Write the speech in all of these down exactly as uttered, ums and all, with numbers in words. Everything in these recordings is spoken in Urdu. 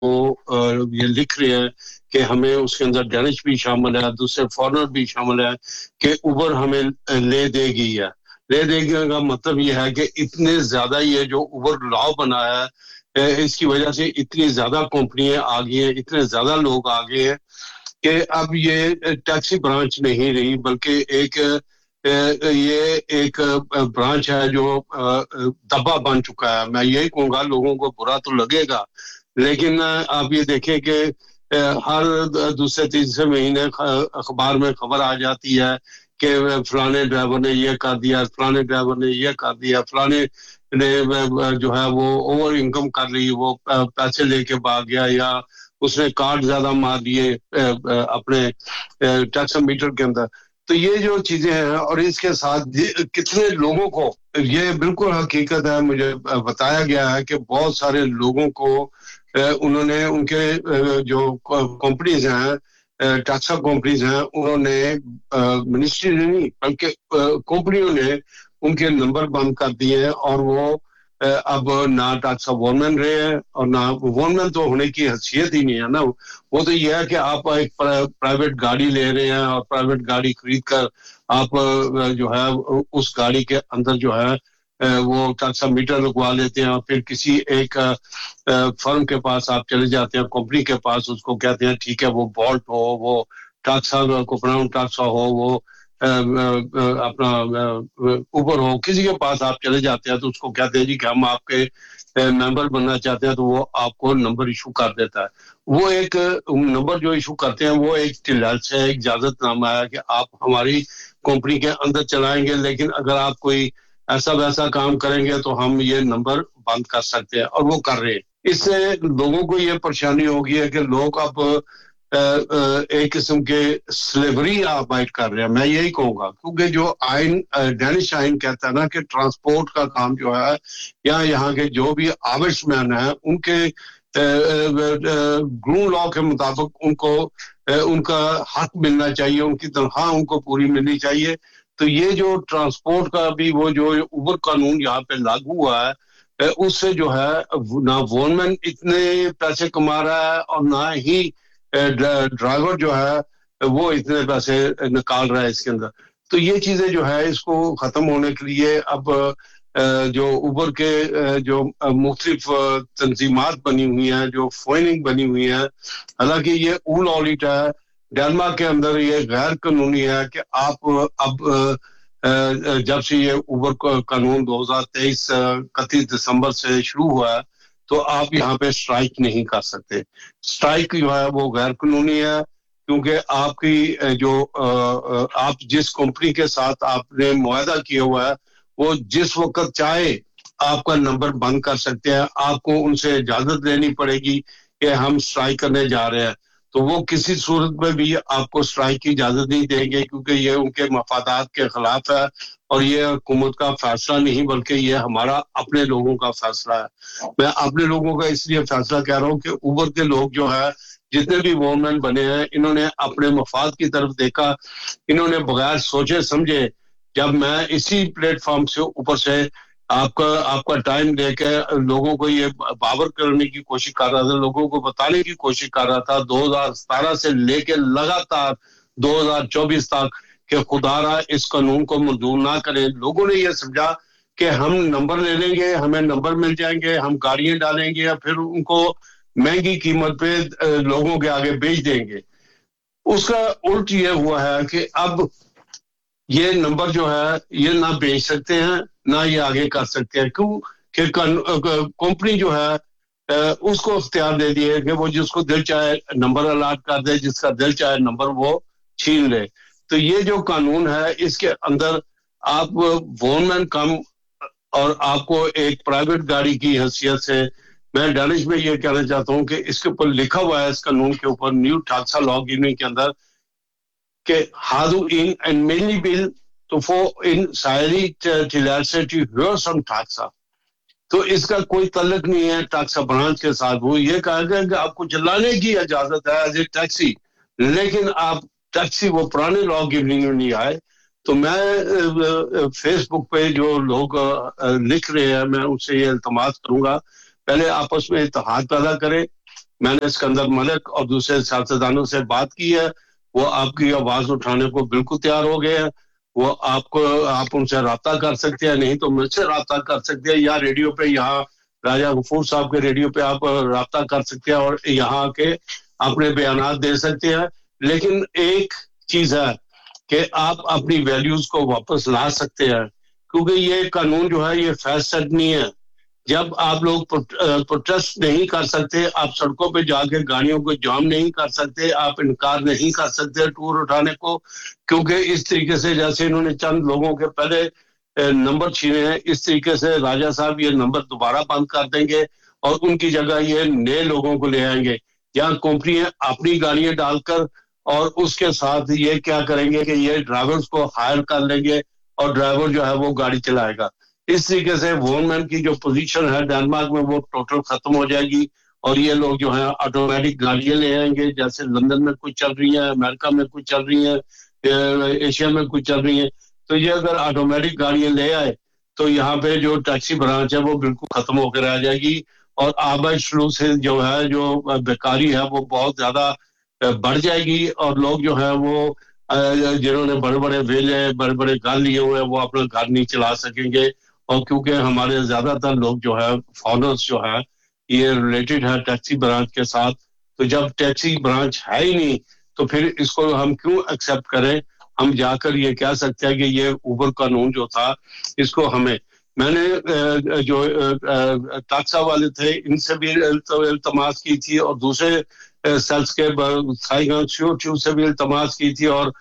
वो ये लिख रहे हैं कि हमें उसके अंदर डेनिश भी शामिल है, दूसरे फॉरेनर भी शामिल है कि उबर हमें ले देगी है। ले देगी का मतलब ये है कि इतने ज्यादा ये जो उबर लॉ बनाया है इसकी वजह से इतनी ज्यादा कंपनियां आ गई हैं, इतने ज्यादा लोग आ गए हैं कि अब ये टैक्सी ब्रांच नहीं रही बल्कि एक ये एक ब्रांच है जो दबा बन चुका है। मैं यही कहूँगा, लोगों को बुरा तो लगेगा लेकिन आप ये देखें कि हर दूसरे तीसरे महीने अखबार में खबर आ जाती है कि फलाने ड्राइवर ने ये कर दिया, फलाने ड्राइवर ने ये कर दिया, फलाने ने जो है वो ओवर इनकम कर ली, वो पैसे लेके भाग गया या उसने कार्ड ज्यादा मार दिए अपने टैक्स मीटर के अंदर। तो ये जो चीजें हैं और इसके साथ कितने लोगों को, ये बिल्कुल हकीकत है, मुझे बताया गया है कि बहुत सारे लोगों को उन्होंने उनके जो कंपनीज हैं, टैक्स कंपनीज हैं, उन्होंने मिनिस्ट्री नहीं बल्कि कंपनियों ने उनके नंबर बंद कर दिए हैं और वो अब ना टैक्स वॉरमैन रहे हैं और ना वॉरमैन तो होने की हैसियत ही नहीं है ना। वो तो ये है कि आप एक प्राइवेट गाड़ी ले रहे हैं और प्राइवेट गाड़ी खरीद कर आप जो है उस गाड़ी के अंदर जो है वो टैक्स मीटर लगवा लेते हैं और फिर किसी एक फर्म के पास आप चले जाते हैं, कंपनी के पास, उसको कहते हैं ठीक है वो बोल्ट हो, वो टैक्स कोपराउन टैक्स हो, वो अपना ऊपर हो, किसी के पास आप चले जाते हैं तो उसको कहते हैं जी कि हम आपके मेंबर बनना चाहते हैं, तो वो आपको नंबर इशू कर देता है। वो एक नंबर जो इशू करते हैं वो एक टिलाइस है, एक इजाजतनामा है कि आप हमारी कंपनी के अंदर चलाएंगे, लेकिन अगर आप कोई ऐसा वैसा काम करेंगे तो हम ये नंबर बंद कर सकते हैं, और वो कर रहे हैं। इससे लोगों को ये परेशानी होगी है कि लोग अब एक किस्म के स्लेवरी अबाइड कर रहे हैं, मैं यही कहूँगा, क्योंकि जो आइन डेनिश आइन कहता है ना कि ट्रांसपोर्ट का काम जो है या यहाँ के जो भी आविशमैन है उनके ग्रू लॉ के मुताबिक उनको उनका हक मिलना चाहिए, उनकी तनख्वाह उनको पूरी मिलनी चाहिए। तो ये जो ट्रांसपोर्ट का भी वो जो उबर कानून यहाँ पे लागू हुआ है उससे जो है ना वॉरमैन इतने पैसे कमा रहा है और ना ही ड्राइवर जो है वो इतने पैसे निकाल रहा है इसके अंदर। तो ये चीजें जो है इसको खत्म होने के लिए अब जो उबर के जो मुख्तलिफ तंजीमात बनी हुई हैं, जो फाइनिंग बनी हुई है, हालांकि ये ऊल ऑडिट है, डेनमार्क के अंदर ये गैर कानूनी है कि आप अब जब से ये उबर कानून दो हज़ार तेईस इकतीस दिसंबर से शुरू हुआ है तो आप यहाँ पे स्ट्राइक नहीं कर सकते। स्ट्राइक जो है वो गैर कानूनी है, क्योंकि आपकी जो आप जिस कंपनी के साथ आपने मुआहदा किया हुआ है वो जिस वक्त चाहे आपका नंबर बंद कर सकते हैं। आपको उनसे इजाजत लेनी पड़ेगी कि हम स्ट्राइक करने जा रहे हैं, तो वो किसी सूरत में भी आपको स्ट्राइक की इजाजत नहीं देंगे, क्योंकि ये उनके मफादात के खिलाफ है और ये हुकूमत का फैसला नहीं बल्कि ये हमारा अपने लोगों का फैसला है। मैं अपने लोगों का इसलिए फैसला कह रहा हूँ कि उबर के लोग जो है जितने भी वॉरमैन बने हैं इन्होंने अपने मफाद की तरफ देखा, इन्होंने बगैर सोचे समझे, जब मैं इसी प्लेटफॉर्म से ऊपर से आपका आपका टाइम लेकर लोगों को ये बावर करने की कोशिश कर रहा था, लोगों को बताने की कोशिश कर रहा था दो हज़ार सत्रह से लेकर लगातार दो हज़ार चौबीस तक कि खुदारा इस कानून को मंजूर ना करें। लोगों ने ये समझा कि हम नंबर ले लेंगे, हमें नंबर मिल जाएंगे, हम गाड़ियां डालेंगे या फिर उनको महंगी कीमत पे लोगों के आगे बेच देंगे। उसका उल्ट ये हुआ है कि अब ये नंबर जो है ये ना बेच सकते हैं ना ये आगे कर सकते हैं, क्यों कि कंपनी जो है उसको इख्तियार दे दिए कि वो जिसको दिल चाहे नंबर अलाट कर दे, जिसका दिल चाहे नंबर वो छीन ले। तो ये जो कानून है इसके अंदर आप वॉरमैन कम और आपको एक प्राइवेट गाड़ी की हैसियत से, मैं डेनिश में ये कहना चाहता हूँ कि इसके ऊपर लिखा हुआ है इस कानून के ऊपर न्यू टैक्स लॉ गिविंग के अंदर कि Hatu in and mainly bill तो फो इन सारी टिलासे टू हियर सम टैक्सा। तो इसका कोई तल्लुक नहीं है टैक्सा ब्रांच के साथ। वो ये कहा गया कि आपको चलाने की इजाजत है एज ए टैक्सी, लेकिन आप टैक्सी वो पुराने लॉ गिविंग में नहीं आए। तो मैं फेसबुक पे जो लोग लिख रहे हैं मैं उनसे ये इल्तमास करूंगा, पहले आपस में इत्तेहाद पैदा करें, میں نے اسکندر ملک اور دوسرے سیاستدانوں سے بات کی ہے, وہ آپ کی آواز اٹھانے کو بالکل تیار ہو گئے ہیں. وہ آپ کو آپ ان سے رابطہ کر سکتے ہیں, نہیں تو مجھ سے رابطہ کر سکتے ہیں, یا ریڈیو پہ یہاں راجہ غفور صاحب کے ریڈیو پہ آپ رابطہ کر سکتے ہیں اور یہاں کے اپنے بیانات دے سکتے ہیں. لیکن ایک چیز ہے کہ آپ اپنی ویلیوز کو واپس لا سکتے ہیں, کیونکہ یہ قانون جو ہے یہ فیصد نہیں ہے. جب آپ لوگ پروٹیسٹ نہیں کر سکتے, آپ سڑکوں پہ جا کے گاڑیوں کو جام نہیں کر سکتے, آپ انکار نہیں کر سکتے ٹور اٹھانے کو, کیونکہ اس طریقے سے جیسے انہوں نے چند لوگوں کے پہلے نمبر چھینے ہیں, اس طریقے سے راجہ صاحب یہ نمبر دوبارہ بند کر دیں گے اور ان کی جگہ یہ نئے لوگوں کو لے آئیں گے. یہاں کمپنیاں اپنی گاڑیاں ڈال کر اور اس کے ساتھ یہ کیا کریں گے کہ یہ ڈرائیورز کو ہائر کر لیں گے اور ڈرائیور جو ہے وہ گاڑی چلائے گا. اس طریقے سے وون مین کی جو پوزیشن ہے ڈنمارک میں وہ ٹوٹل ختم ہو جائے گی اور یہ لوگ جو ہیں آٹومیٹک گاڑیاں لے آئیں گے, جیسے لندن میں کچھ چل رہی ہیں, امریکہ میں کچھ چل رہی ہیں, ایشیا میں کچھ چل رہی ہیں. تو یہ اگر آٹومیٹک گاڑیاں لے آئے تو یہاں پہ جو ٹیکسی برانچ ہے وہ بالکل ختم ہو کر آ جائے گی اور آبائی شروع سے جو ہے جو بیکاری ہے وہ بہت زیادہ بڑھ جائے گی اور لوگ جو ہیں وہ جنہوں نے بڑے بڑے ویلے بڑے بڑے گھر لیے ہوئے ہیں وہ اپنا گھر نہیں چلا سکیں گے. اور کیونکہ ہمارے زیادہ تر لوگ جو ہے فارنرز جو ہے یہ ریلیٹڈ ہے ٹیکسی برانچ کے ساتھ, تو جب ٹیکسی برانچ ہے ہی نہیں تو پھر اس کو ہم کیوں ایکسیپٹ کریں. ہم جا کر یہ کہہ سکتے ہیں کہ یہ اوبر قانون جو تھا اس کو ہمیں, میں نے جو ٹاکسا والے تھے ان سے بھی التماس کی تھی اور دوسرے سیلس کے شیو سے بھی التماس کی تھی, اور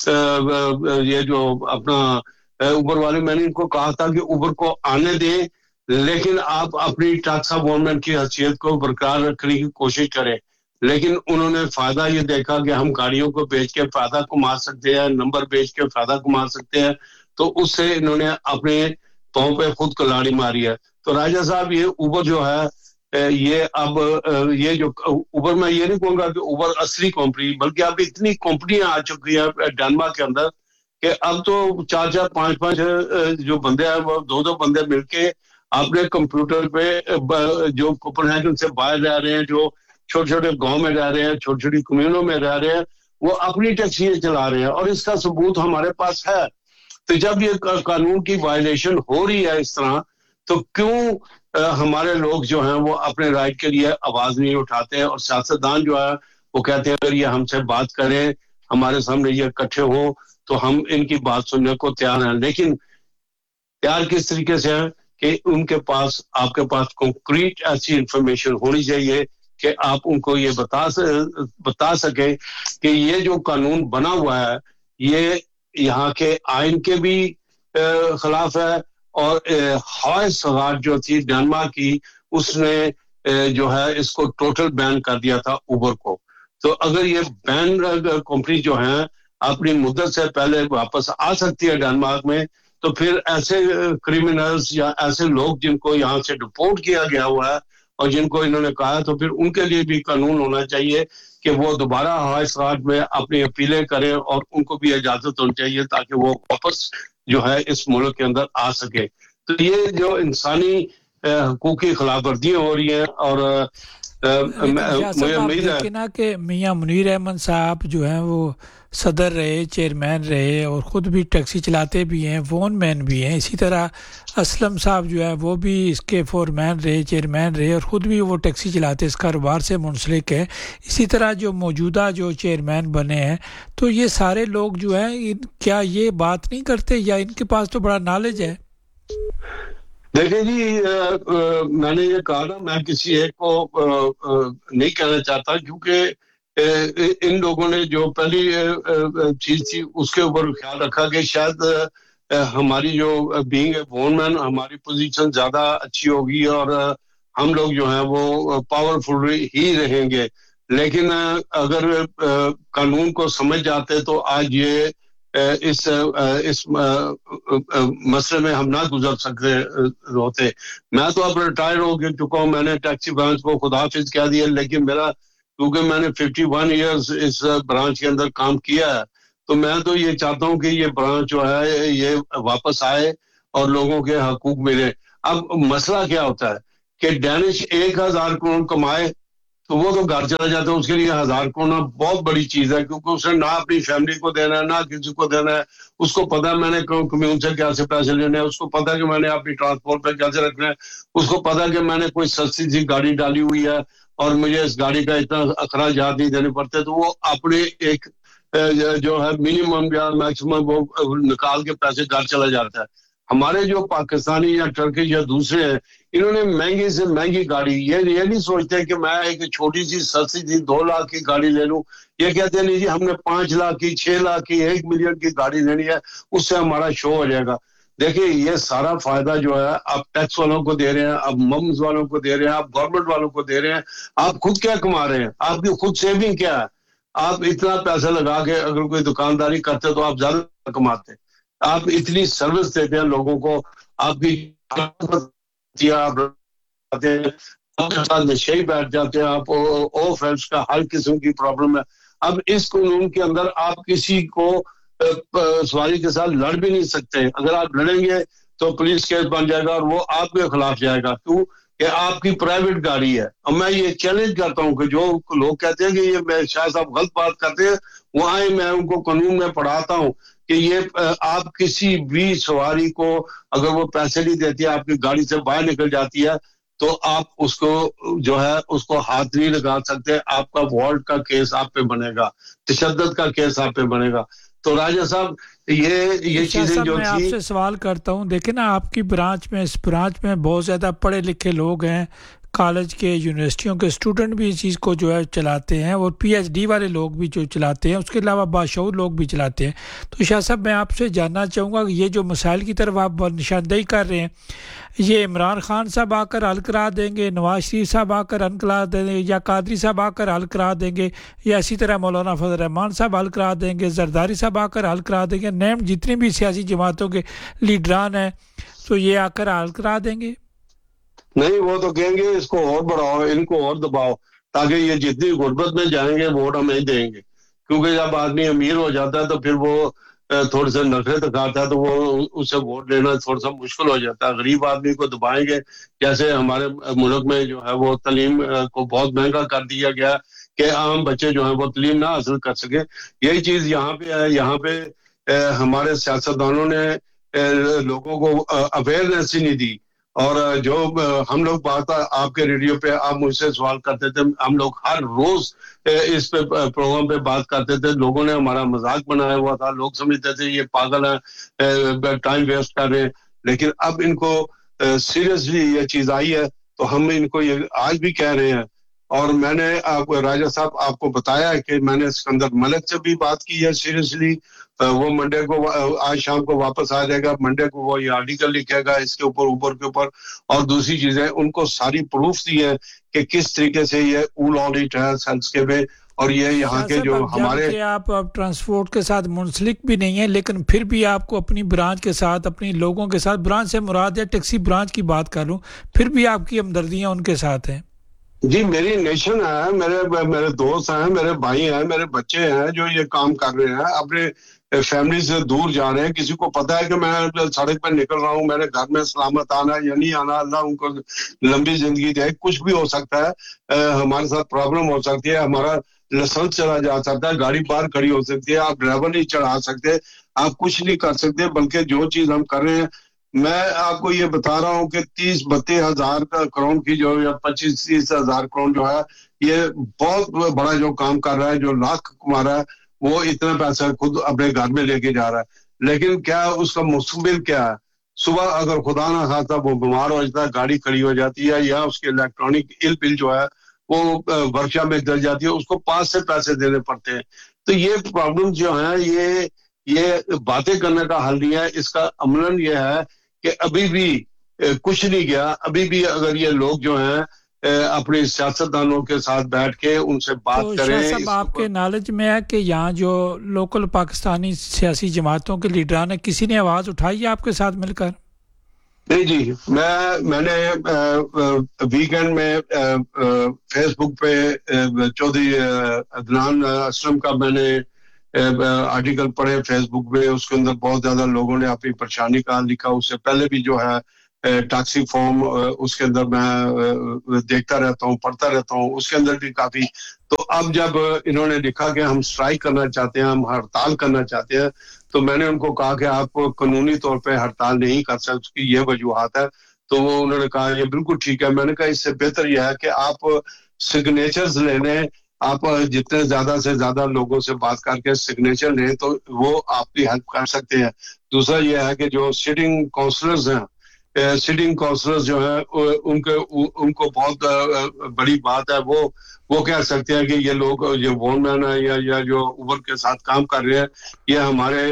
یہ جو اپنا اوبر والے میں نے ان کو کہا تھا کہ اوبر کو آنے دیں, لیکن آپ اپنی ٹاکسا گورنمنٹ کی حیثیت کو برقرار رکھنے کی کوشش کریں. لیکن انہوں نے فائدہ یہ دیکھا کہ ہم گاڑیوں کو بیچ کے فائدہ کما سکتے ہیں, نمبر بیچ کے فائدہ کما سکتے ہیں, تو اس سے انہوں نے اپنے پاؤں پہ خود کلاڑی ماری ہے. تو راجہ صاحب یہ اوبر جو ہے یہ اب یہ جو اوبر میں یہ نہیں کہوں گا کہ اوبر اصلی کمپنی, بلکہ اب اتنی کمپنیاں آ چکی ہیں ڈنمارک کے اندر کہ اب تو چار چار پانچ پانچ جو بندے ہیں وہ دو دو بندے مل کے اپنے کمپیوٹر پہ جو کوپن ہے ان سے باہر رہ رہے ہیں, جو چھوٹے چھوٹے گاؤں میں رہ رہے ہیں, چھوٹی چھوٹی کمیونوں میں رہ رہے ہیں, وہ اپنی ٹیکسیاں چلا رہے ہیں اور اس کا ثبوت ہمارے پاس ہے. تو جب یہ قانون کی وائلیشن ہو رہی ہے اس طرح, تو کیوں ہمارے لوگ جو ہیں وہ اپنے رائٹ کے لیے آواز نہیں اٹھاتے, اور سیاستدان جو ہے وہ کہتے ہیں اگر یہ ہم سے بات کریں, ہمارے سامنے یہ اکٹھے ہوں تو ہم ان کی بات سننے کو تیار ہیں. لیکن تیار کس طریقے سے ہیں کہ ان کے پاس آپ کے پاس کنکریٹ ایسی انفارمیشن ہونی چاہیے کہ آپ ان کو یہ بتا بتا سکیں کہ یہ جو قانون بنا ہوا ہے یہ یہاں کے آئین کے بھی خلاف ہے, اور ہوائی سوار جو تھی ڈنمارک کی اس نے جو ہے اس کو ٹوٹل بین کر دیا تھا اوبر کو. تو اگر یہ بین کمپنی جو ہیں اپنی مدت سے پہلے واپس آ سکتی ہے ڈنمارک میں, تو پھر ایسے کریمنلز یا ایسے لوگ جن کو یہاں سے ڈپورٹ کیا گیا ہوا ہے اور جن کو انہوں نے کہا, تو پھر ان کے لیے بھی قانون ہونا چاہیے کہ وہ دوبارہ ہوائی سوار میں اپنی اپیلیں کریں اور ان کو بھی اجازت ہونی چاہیے تاکہ وہ واپس جو ہے اس ملک کے اندر آ سکے. تو یہ جو انسانی حقوقی خلاف ورزیاں ہو رہی ہیں, اور مجھے امید ہے نا کہ میاں منیر احمد صاحب جو ہیں وہ صدر رہے, چیئرمین رہے اور خود بھی ٹیکسی چلاتے بھی ہیں, وون مین بھی ہیں. اسی طرح اسلم صاحب جو ہے وہ بھی اس کے فورمین رہے, چیئرمین رہے اور خود بھی وہ ٹیکسی چلاتے, اس کاروبار سے منسلک ہے. اسی طرح جو موجودہ جو چیئرمین بنے ہیں, تو یہ سارے لوگ جو ہیں کیا یہ بات نہیں کرتے یا ان کے پاس تو بڑا نالج ہے؟ دیکھیں جی, میں نے یہ کہا نا, میں کسی ایک کو نہیں کہنا چاہتا کیونکہ ان لوگوں نے جو پہلی چیز تھی اس کے اوپر خیال رکھا کہ شاید ہماری جو بینگ اے وون مین ہماری پوزیشن زیادہ اچھی ہوگی اور ہم لوگ جو ہیں وہ پاورفل ہی رہیں گے. لیکن اگر قانون کو سمجھ جاتے تو آج یہ اس اس مسئلے میں ہم نہ گزر سکتے ہوتے. میں تو اب ریٹائر ہو چکا ہوں, میں نے ٹیکسی برانچ کو خدا حافظ کہہ دیا, لیکن میرا کیونکہ میں نے ففٹی ون ایئرز اس برانچ کے اندر کام کیا ہے, تو میں تو یہ چاہتا ہوں کہ یہ برانچ جو ہے یہ واپس آئے اور لوگوں کے حقوق ملے. اب مسئلہ کیا ہوتا ہے کہ ڈینش ایک ہزار کروڑ کمائے تو وہ تو گھر چلا جاتا ہے. اس کے لیے ہزار کروڑ بہت بڑی چیز ہے, کیونکہ اس نے نہ اپنی فیملی کو دینا ہے نہ کسی کو دینا ہے. اس کو پتا ہے میں نے کمیون سے کیسے پیسے لینے ہیں, اس کو پتا ہے کہ میں نے اپنی ٹرانسپورٹ پہ کیسے رکھنا ہے, اس کو پتا ہے کہ میں نے کوئی سستی سی گاڑی ڈالی ہوئی ہے اور مجھے اس گاڑی کا اتنا اخراجات نہیں دینے پڑتے. تو وہ اپنے ایک جو ہے منیمم یا میکسیمم وہ نکال کے پیسے گھر چلا جاتا ہے. ہمارے جو پاکستانی یا ٹرکی یا دوسرے ہیں, انہوں نے مہنگی سے مہنگی گاڑی, یہ یہ نہیں سوچتے کہ میں ایک چھوٹی سی سستی سی دو لاکھ کی گاڑی لے لوں. یہ کہتے ہیں نہیں جی ہم نے پانچ لاکھ کی, چھ لاکھ کی, ایک ملین کی گاڑی لینی ہے, اس سے ہمارا شو ہو جائے گا. دیکھیں یہ سارا فائدہ جو ہے آپ ٹیکس والوں کو دے رہے ہیں, آپ ممز والوں کو دے رہے ہیں, آپ گورنمنٹ والوں کو دے رہے ہیں. آپ خود کیا کما رہے ہیں؟ آپ کی خود سیونگ کیا ہے؟ آپ اتنا پیسہ لگا کے اگر کوئی دکانداری کرتے تو آپ زیادہ کماتے. آپ اتنی سروس دیتے ہیں لوگوں کو, آپ کی آپ کے ساتھ نشے بیٹھ جاتے ہیں, آپ آف ہیلتھ کا ہر قسم کی پرابلم ہے. اب اس قانون کے اندر آپ کسی کو سواری کے ساتھ لڑ بھی نہیں سکتے. اگر آپ لڑیں گے تو پولیس کیس بن جائے گا اور وہ آپ کے خلاف جائے گا. کیوں کہ آپ کی پرائیویٹ گاڑی ہے. اور میں یہ چیلنج کرتا ہوں کہ جو لوگ کہتے ہیں کہ یہ میں شاہ صاحب غلط بات کرتے ہیں, وہاں میں ان کو قانون میں پڑھاتا ہوں کہ یہ آپ کسی بھی سواری کو اگر وہ پیسے نہیں دیتی, آپ کی گاڑی سے باہر نکل جاتی ہے, تو آپ اس کو جو ہے اس کو ہاتھ نہیں لگا سکتے. آپ کا وارنٹ کا کیس آپ پہ بنے گا, تشدد کا کیس آپ پہ بنے گا. تو راجہ صاحب یہ یہ چیزیں جو میں آپ سے سوال کرتا ہوں, دیکھیں نا آپ کی برانچ میں, اس برانچ میں بہت زیادہ پڑھے لکھے لوگ ہیں, کالج کے یونیورسٹیوں کے اسٹوڈنٹ بھی اس چیز کو جو ہے چلاتے ہیں, اور پی ایچ ڈی والے لوگ بھی جو چلاتے ہیں, اس کے علاوہ باشعور لوگ بھی چلاتے ہیں. تو شاہ صاحب میں آپ سے جاننا چاہوں گا کہ یہ جو مسائل کی طرف آپ نشاندہی کر رہے ہیں, یہ عمران خان صاحب آ کر حل کرا دیں گے, نواز شریف صاحب آ کر حل کرا دیں گے, یا قادری صاحب آ کر حل کرا دیں گے, یا اسی طرح مولانا فضل الرحمان صاحب حل کرا دیں گے, زرداری صاحب آ کر حل کرا دیں گے, نیم جتنی بھی سیاسی جماعتوں کے لیڈران ہیں تو یہ آ کر حل کرا دیں گے؟ نہیں, وہ تو کہیں گے اس کو اور بڑھاؤ, ان کو اور دباؤ, تاکہ یہ جتنی غربت میں جائیں گے ووٹ ہمیں دیں گے. کیونکہ جب آدمی امیر ہو جاتا ہے تو پھر وہ تھوڑے سے نخرے دکھاتا ہے تو وہ اسے ووٹ لینا تھوڑا سا مشکل ہو جاتا ہے. غریب آدمی کو دبائیں گے, جیسے ہمارے ملک میں جو ہے وہ تعلیم کو بہت مہنگا کر دیا گیا کہ عام بچے جو ہیں وہ تعلیم نہ حاصل کر سکے. یہی چیز یہاں پہ ہے. یہاں پہ ہمارے سیاستدانوں نے لوگوں کو اویئرنیس ہی نہیں دی, اور جو ہم لوگ بات آپ کے ریڈیو پہ آپ مجھ سے سوال کرتے تھے, ہم لوگ ہر روز اس پہ پروگرام پہ بات کرتے تھے, لوگوں نے ہمارا مذاق بنایا ہوا تھا, لوگ سمجھتے تھے یہ پاگل ہیں, ٹائم ویسٹ کر رہے ہیں. لیکن اب ان کو سیریسلی یہ چیز آئی ہے تو ہم ان کو یہ آج بھی کہہ رہے ہیں. اور میں نے آپ راجہ صاحب آپ کو بتایا ہے کہ میں نے سکندر ملک سے بھی بات کی ہے سیریسلی. وہ منڈے کو آج شام کو واپس آ جائے گا, منڈے کو وہ یہ آرٹیکل لکھے گا اس کے اوپر اوپر کے اوپر, اور دوسری چیزیں ان کو ساری پروف دی ہے کہ کس طریقے سے یہ اول آڈٹ ہے سیلس کے میں. اور یہ یہاں کے جو ہمارے کہ آپ اب ٹرانسپورٹ کے ساتھ منسلک بھی نہیں ہیں, لیکن پھر بھی آپ کو اپنی برانچ کے ساتھ, اپنی لوگوں کے ساتھ, برانچ سے مراد ہے ٹیکسی برانچ کی بات کر لوں, پھر بھی آپ کی ہمدردیاں ان کے ساتھ ہیں. جی میری نیشن ہے, میرے میرے دوست ہیں, میرے بھائی ہیں, میرے بچے ہیں جو یہ کام کر رہے ہیں, اپنے فیملی سے دور جا رہے ہیں. کسی کو پتا ہے کہ میں سڑک پہ نکل رہا ہوں, میرے گھر میں سلامت آنا یا نہیں آنا, اللہ ان کو لمبی زندگی دے. کچھ بھی ہو سکتا ہے, ہمارے ساتھ پرابلم ہو سکتی ہے, ہمارا لائسنس چلا جا سکتا ہے, گاڑی باہر کھڑی ہو سکتی ہے, آپ ڈرائیور نہیں چڑھا سکتے, آپ کچھ نہیں کر سکتے. بلکہ جو چیز ہم کر رہے ہیں, میں آپ کو یہ بتا رہا ہوں کہ تیس بتیس ہزار کروڑ کی جو یا پچیس تیس ہزار کروڑ جو ہے, یہ بہت بڑا جو کام کر رہا ہے, جو لاکھ کما رہا ہے وہ اتنا پیسہ خود اپنے گھر میں لے کے جا رہا ہے. لیکن کیا اس کا مستقبل کیا ہے؟ صبح اگر خدا نہ خواستہ وہ بیمار ہو جاتا ہے, گاڑی کھڑی ہو جاتی ہے, یا اس کے الیکٹرانک ال بل جو ہے وہ ورکشاپ میں ڈل جاتی ہے, اس کو پاس سے پیسے دینے پڑتے ہیں. تو یہ پرابلم جو ہیں یہ یہ باتیں کرنے کا حل نہیں ہے. اس کا عملاً یہ ہے کہ ابھی بھی کچھ نہیں گیا. ابھی بھی اگر یہ لوگ جو ہیں اپنے سیاستدانوں کے ساتھ بیٹھ کے ان سے بات تو کریں. شاہ صاحب آپ کے نالج میں ہے کہ یہاں جو لوکل پاکستانی سیاسی جماعتوں کے لیڈران ہیں, کسی نے آواز اٹھائی ہے آپ کے ساتھ مل کر؟ نہیں جی, میں میں نے ویکینڈ میں فیس بک پہ چودھری عدنان اسلم کا میں نے آرٹیکل پڑھے فیس بک پہ. اس کے اندر بہت زیادہ لوگوں نے اپنی پریشانی کا لکھا. اس سے پہلے بھی جو ہے ٹیکسی فارم اس کے اندر میں دیکھتا رہتا ہوں, پڑھتا رہتا ہوں, اس کے اندر بھی کافی. تو اب جب انہوں نے لکھا کہ ہم اسٹرائک کرنا چاہتے ہیں, ہم ہڑتال کرنا چاہتے ہیں, تو میں نے ان کو کہا کہ آپ قانونی طور پہ ہڑتال نہیں کر سکتے, اس کی یہ وجوہات ہے. تو وہ انہوں نے کہا یہ بالکل ٹھیک ہے. میں نے کہا اس سے بہتر یہ ہے کہ آپ سگنیچرز لے لیں, آپ جتنے زیادہ سے زیادہ لوگوں سے بات کر کے سگنیچر لیں تو وہ آپ کی ہیلپ کر سکتے ہیں. دوسرا یہ ہے کہ جو سٹنگ کونسلرز ہیں, سٹنگ کونسلرز جو ہیں ان کے ان کو بہت بڑی بات ہے, وہ وہ کہہ سکتے ہیں کہ یہ لوگ جو وون مین ہیں یا یا جو اوبر کے ساتھ کام کر رہے ہیں, یہ ہمارے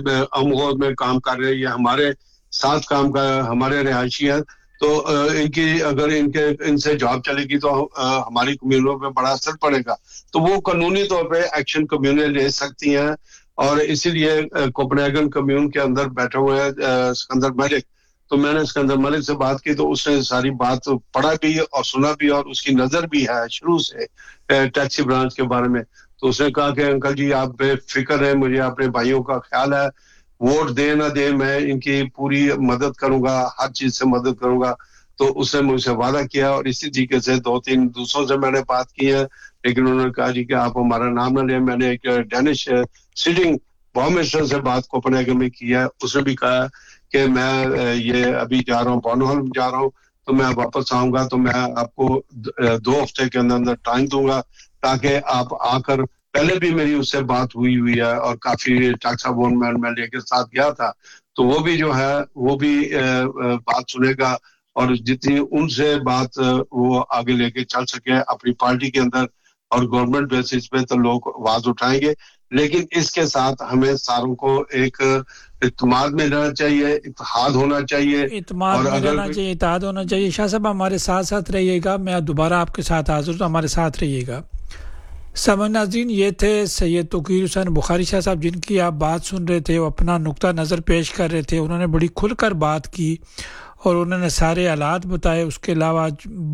امغود میں کام کر رہے ہیں, یہ ہمارے ساتھ کام کر ہمارے رہائشی ہیں, تو ان کی اگر ان کے ان سے جاب چلے گی تو ہماری کمیونٹیوں پہ بڑا اثر پڑے گا. تو وہ قانونی طور پہ ایکشن کمیونٹی لے سکتی ہیں, اور اسی لیے کوپنہیگن کمیون کے اندر بیٹھے ہوئے ہیں سکندر ملک. تو میں نے سکندر ملک سے بات کی تو اس نے ساری بات پڑھا بھی اور سنا بھی, اور اس کی نظر بھی ہے شروع سے ٹیکسی برانچ کے بارے میں. تو اس نے کہا کہ انکل جی آپ بے فکر ہیں, مجھے اپنے بھائیوں کا خیال ہے, ووٹ دے نہ دے میں ان کی پوری مدد کروں گا, ہر چیز سے مدد کروں گا. تو اس نے مجھ سے وعدہ کیا, اور اسی طریقے سے دو تین دوسروں سے میں نے بات کی ہے, لیکن انہوں نے کہا جی کہ آپ ہمارا نام نہ لیں. میں نے ایک ڈینش سٹنگ ہوم منسٹر سے بات کوپنہیگن میں کی ہے, اس نے بھی کہا کہ میں یہ ابھی جا رہا ہوں, بورنہولم جا رہا ہوں, تو میں واپس آؤں گا تو میں آپ کو دو ہفتے کے اندر اندر ٹائم دوں گا تاکہ آپ آ کر, پہلے بھی میری اس سے بات ہوئی ہوئی ہے اور کافی ٹیکسا بون مین میں لے کے ساتھ گیا تھا, تو وہ بھی جو ہے وہ بھی بات سنے گا, اور جتنی ان سے بات وہ آگے لے کے چل سکے اپنی پارٹی کے اندر اور گورنمنٹ بیسس پہ, تو لوگ آواز اٹھائیں گے. لیکن اس کے ساتھ ہمیں ساروں کو ایک اعتماد میں رہنا چاہیے, اتحاد ہونا چاہیے, اعتماد میں رہنا چاہیے, اتحاد ہونا چاہیے. شاہ صاحب ہمارے ساتھ ساتھ رہیے گا, میں دوبارہ آپ کے ساتھ حاضر ہوں, ہمارے ساتھ رہیے گا. سامعین ناظرین, یہ تھے سید توقیر حسین بخاری شاہ صاحب, جن کی آپ بات سن رہے تھے, وہ اپنا نقطہ نظر پیش کر رہے تھے. انہوں نے بڑی کھل کر بات کی اور انہوں نے سارے حالات بتائے. اس کے علاوہ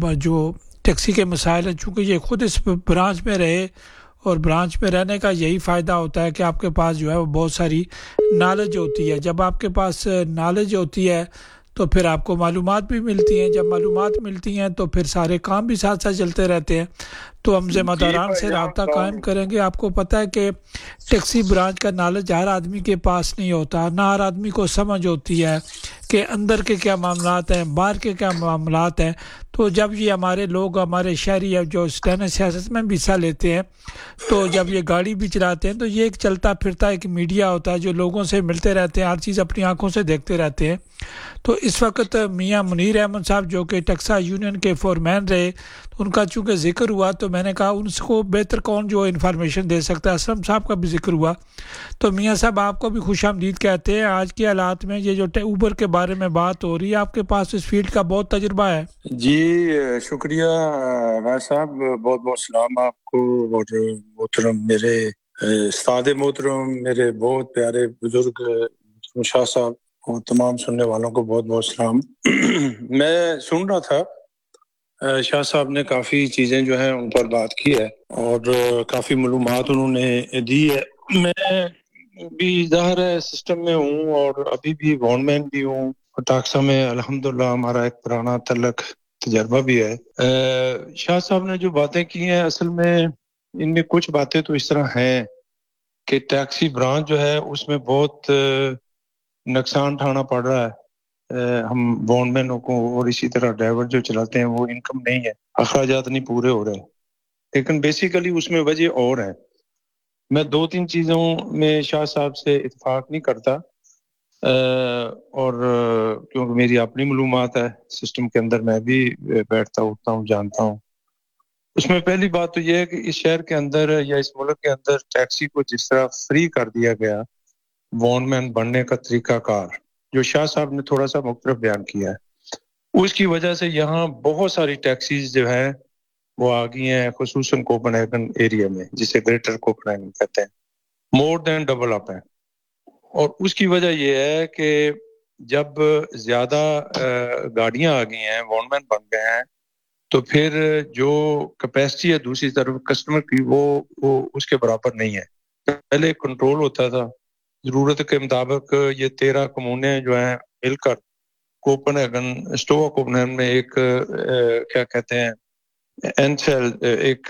جو ٹیکسی کے مسائل ہیں, چونکہ یہ خود اس برانچ میں رہے, اور برانچ میں رہنے کا یہی فائدہ ہوتا ہے کہ آپ کے پاس جو ہے وہ بہت ساری نالج ہوتی ہے. جب آپ کے پاس نالج ہوتی ہے تو پھر آپ کو معلومات بھی ملتی ہیں, جب معلومات ملتی ہیں تو پھر سارے کام بھی ساتھ ساتھ چلتے رہتے ہیں. تو ہم ذمہ داران سے رابطہ قائم کریں گے. آپ کو پتہ ہے کہ ٹیکسی برانچ کا نالج ہر آدمی کے پاس نہیں ہوتا, نہ ہر آدمی کو سمجھ ہوتی ہے کہ اندر کے کیا معاملات ہیں, باہر کے کیا معاملات ہیں. تو جب یہ ہمارے لوگ, ہمارے شہری ہے جو اسٹین سیاست میں بھی حصہ لیتے ہیں, تو جب یہ گاڑی بھی چلاتے ہیں, تو یہ ایک چلتا پھرتا ایک میڈیا ہوتا ہے جو لوگوں سے ملتے رہتے ہیں, ہر چیز اپنی آنکھوں سے دیکھتے رہتے ہیں. تو اس وقت میاں منیر احمد صاحب جو کہ ٹیکسا یونین کے فورمین رہے, ان کا چونکہ ذکر ہوا تو میں نے کہا ان کو بہتر کون جو انفارمیشن دے سکتا ہے. اسلم صاحب کا بھی ذکر ہوا, تو میاں صاحب آپ کو بھی خوش آمدید کہتے ہیں. آج کے حالات میں یہ جو اوبر کے بارے میں بات ہو رہی ہے, آپ کے پاس اس فیلڈ کا بہت تجربہ ہے. جی شکریہ راج صاحب, بہت بہت سلام آپ کو, اور محترم میرے استاد محترم, میرے بہت پیارے بزرگ شاہ صاحب, اور تمام سننے والوں کو بہت بہت سلام. میں سن رہا تھا, شاہ صاحب نے کافی چیزیں جو ہیں ان پر بات کی ہے, اور کافی معلومات انہوں نے دی ہے. میں بھی ظاہر ہے سسٹم میں ہوں, اور ابھی بھی وون مین بھی ہوں, اور ٹاکسا میں الحمدللہ ہمارا ایک پرانا تعلق تجربہ بھی ہے. شاہ صاحب نے جو باتیں کی ہیں, اصل میں ان میں کچھ باتیں تو اس طرح ہیں کہ ٹیکسی برانچ جو ہے اس میں بہت نقصان اٹھانا پڑ رہا ہے ہم وون مینوں کو, اور اسی طرح ڈرائیور جو چلاتے ہیں وہ انکم نہیں ہے, اخراجات نہیں پورے ہو رہے. لیکن بیسیکلی اس میں وجہ اور ہے. میں دو تین چیزوں میں شاہ صاحب سے اتفاق نہیں کرتا, اور کیونکہ میری اپنی معلومات ہے سسٹم کے اندر, میں بھی بیٹھتا اٹھتا ہوں, جانتا ہوں. اس میں پہلی بات تو یہ ہے کہ اس شہر کے اندر یا اس ملک کے اندر ٹیکسی کو جس طرح فری کر دیا گیا, وون مین بننے کا طریقہ کار جو شاہ صاحب نے تھوڑا سا مختلف بیان کیا ہے, اس کی وجہ سے یہاں بہت ساری ٹیکسیز جو ہیں وہ آ گئی ہیں, خصوصاً کوپنہیگن ایریا میں, جسے گریٹر کوپنہیگن کہتے ہیں, مور دین ڈبل اپ ہیں. اور اس کی وجہ یہ ہے کہ جب زیادہ گاڑیاں آ گئی ہیں, وون مین بن گئے ہیں, تو پھر جو کیپیسٹی ہے دوسری طرف کسٹمر کی وہ وہ اس کے برابر نہیں ہے. پہلے کنٹرول ہوتا تھا, ضرورت کے مطابق یہ تیرہ کمونے جو ہیں مل کر کوپن ہیگن اسٹوا کوپن میں ایک کیا کہتے ہیں اینسل ایک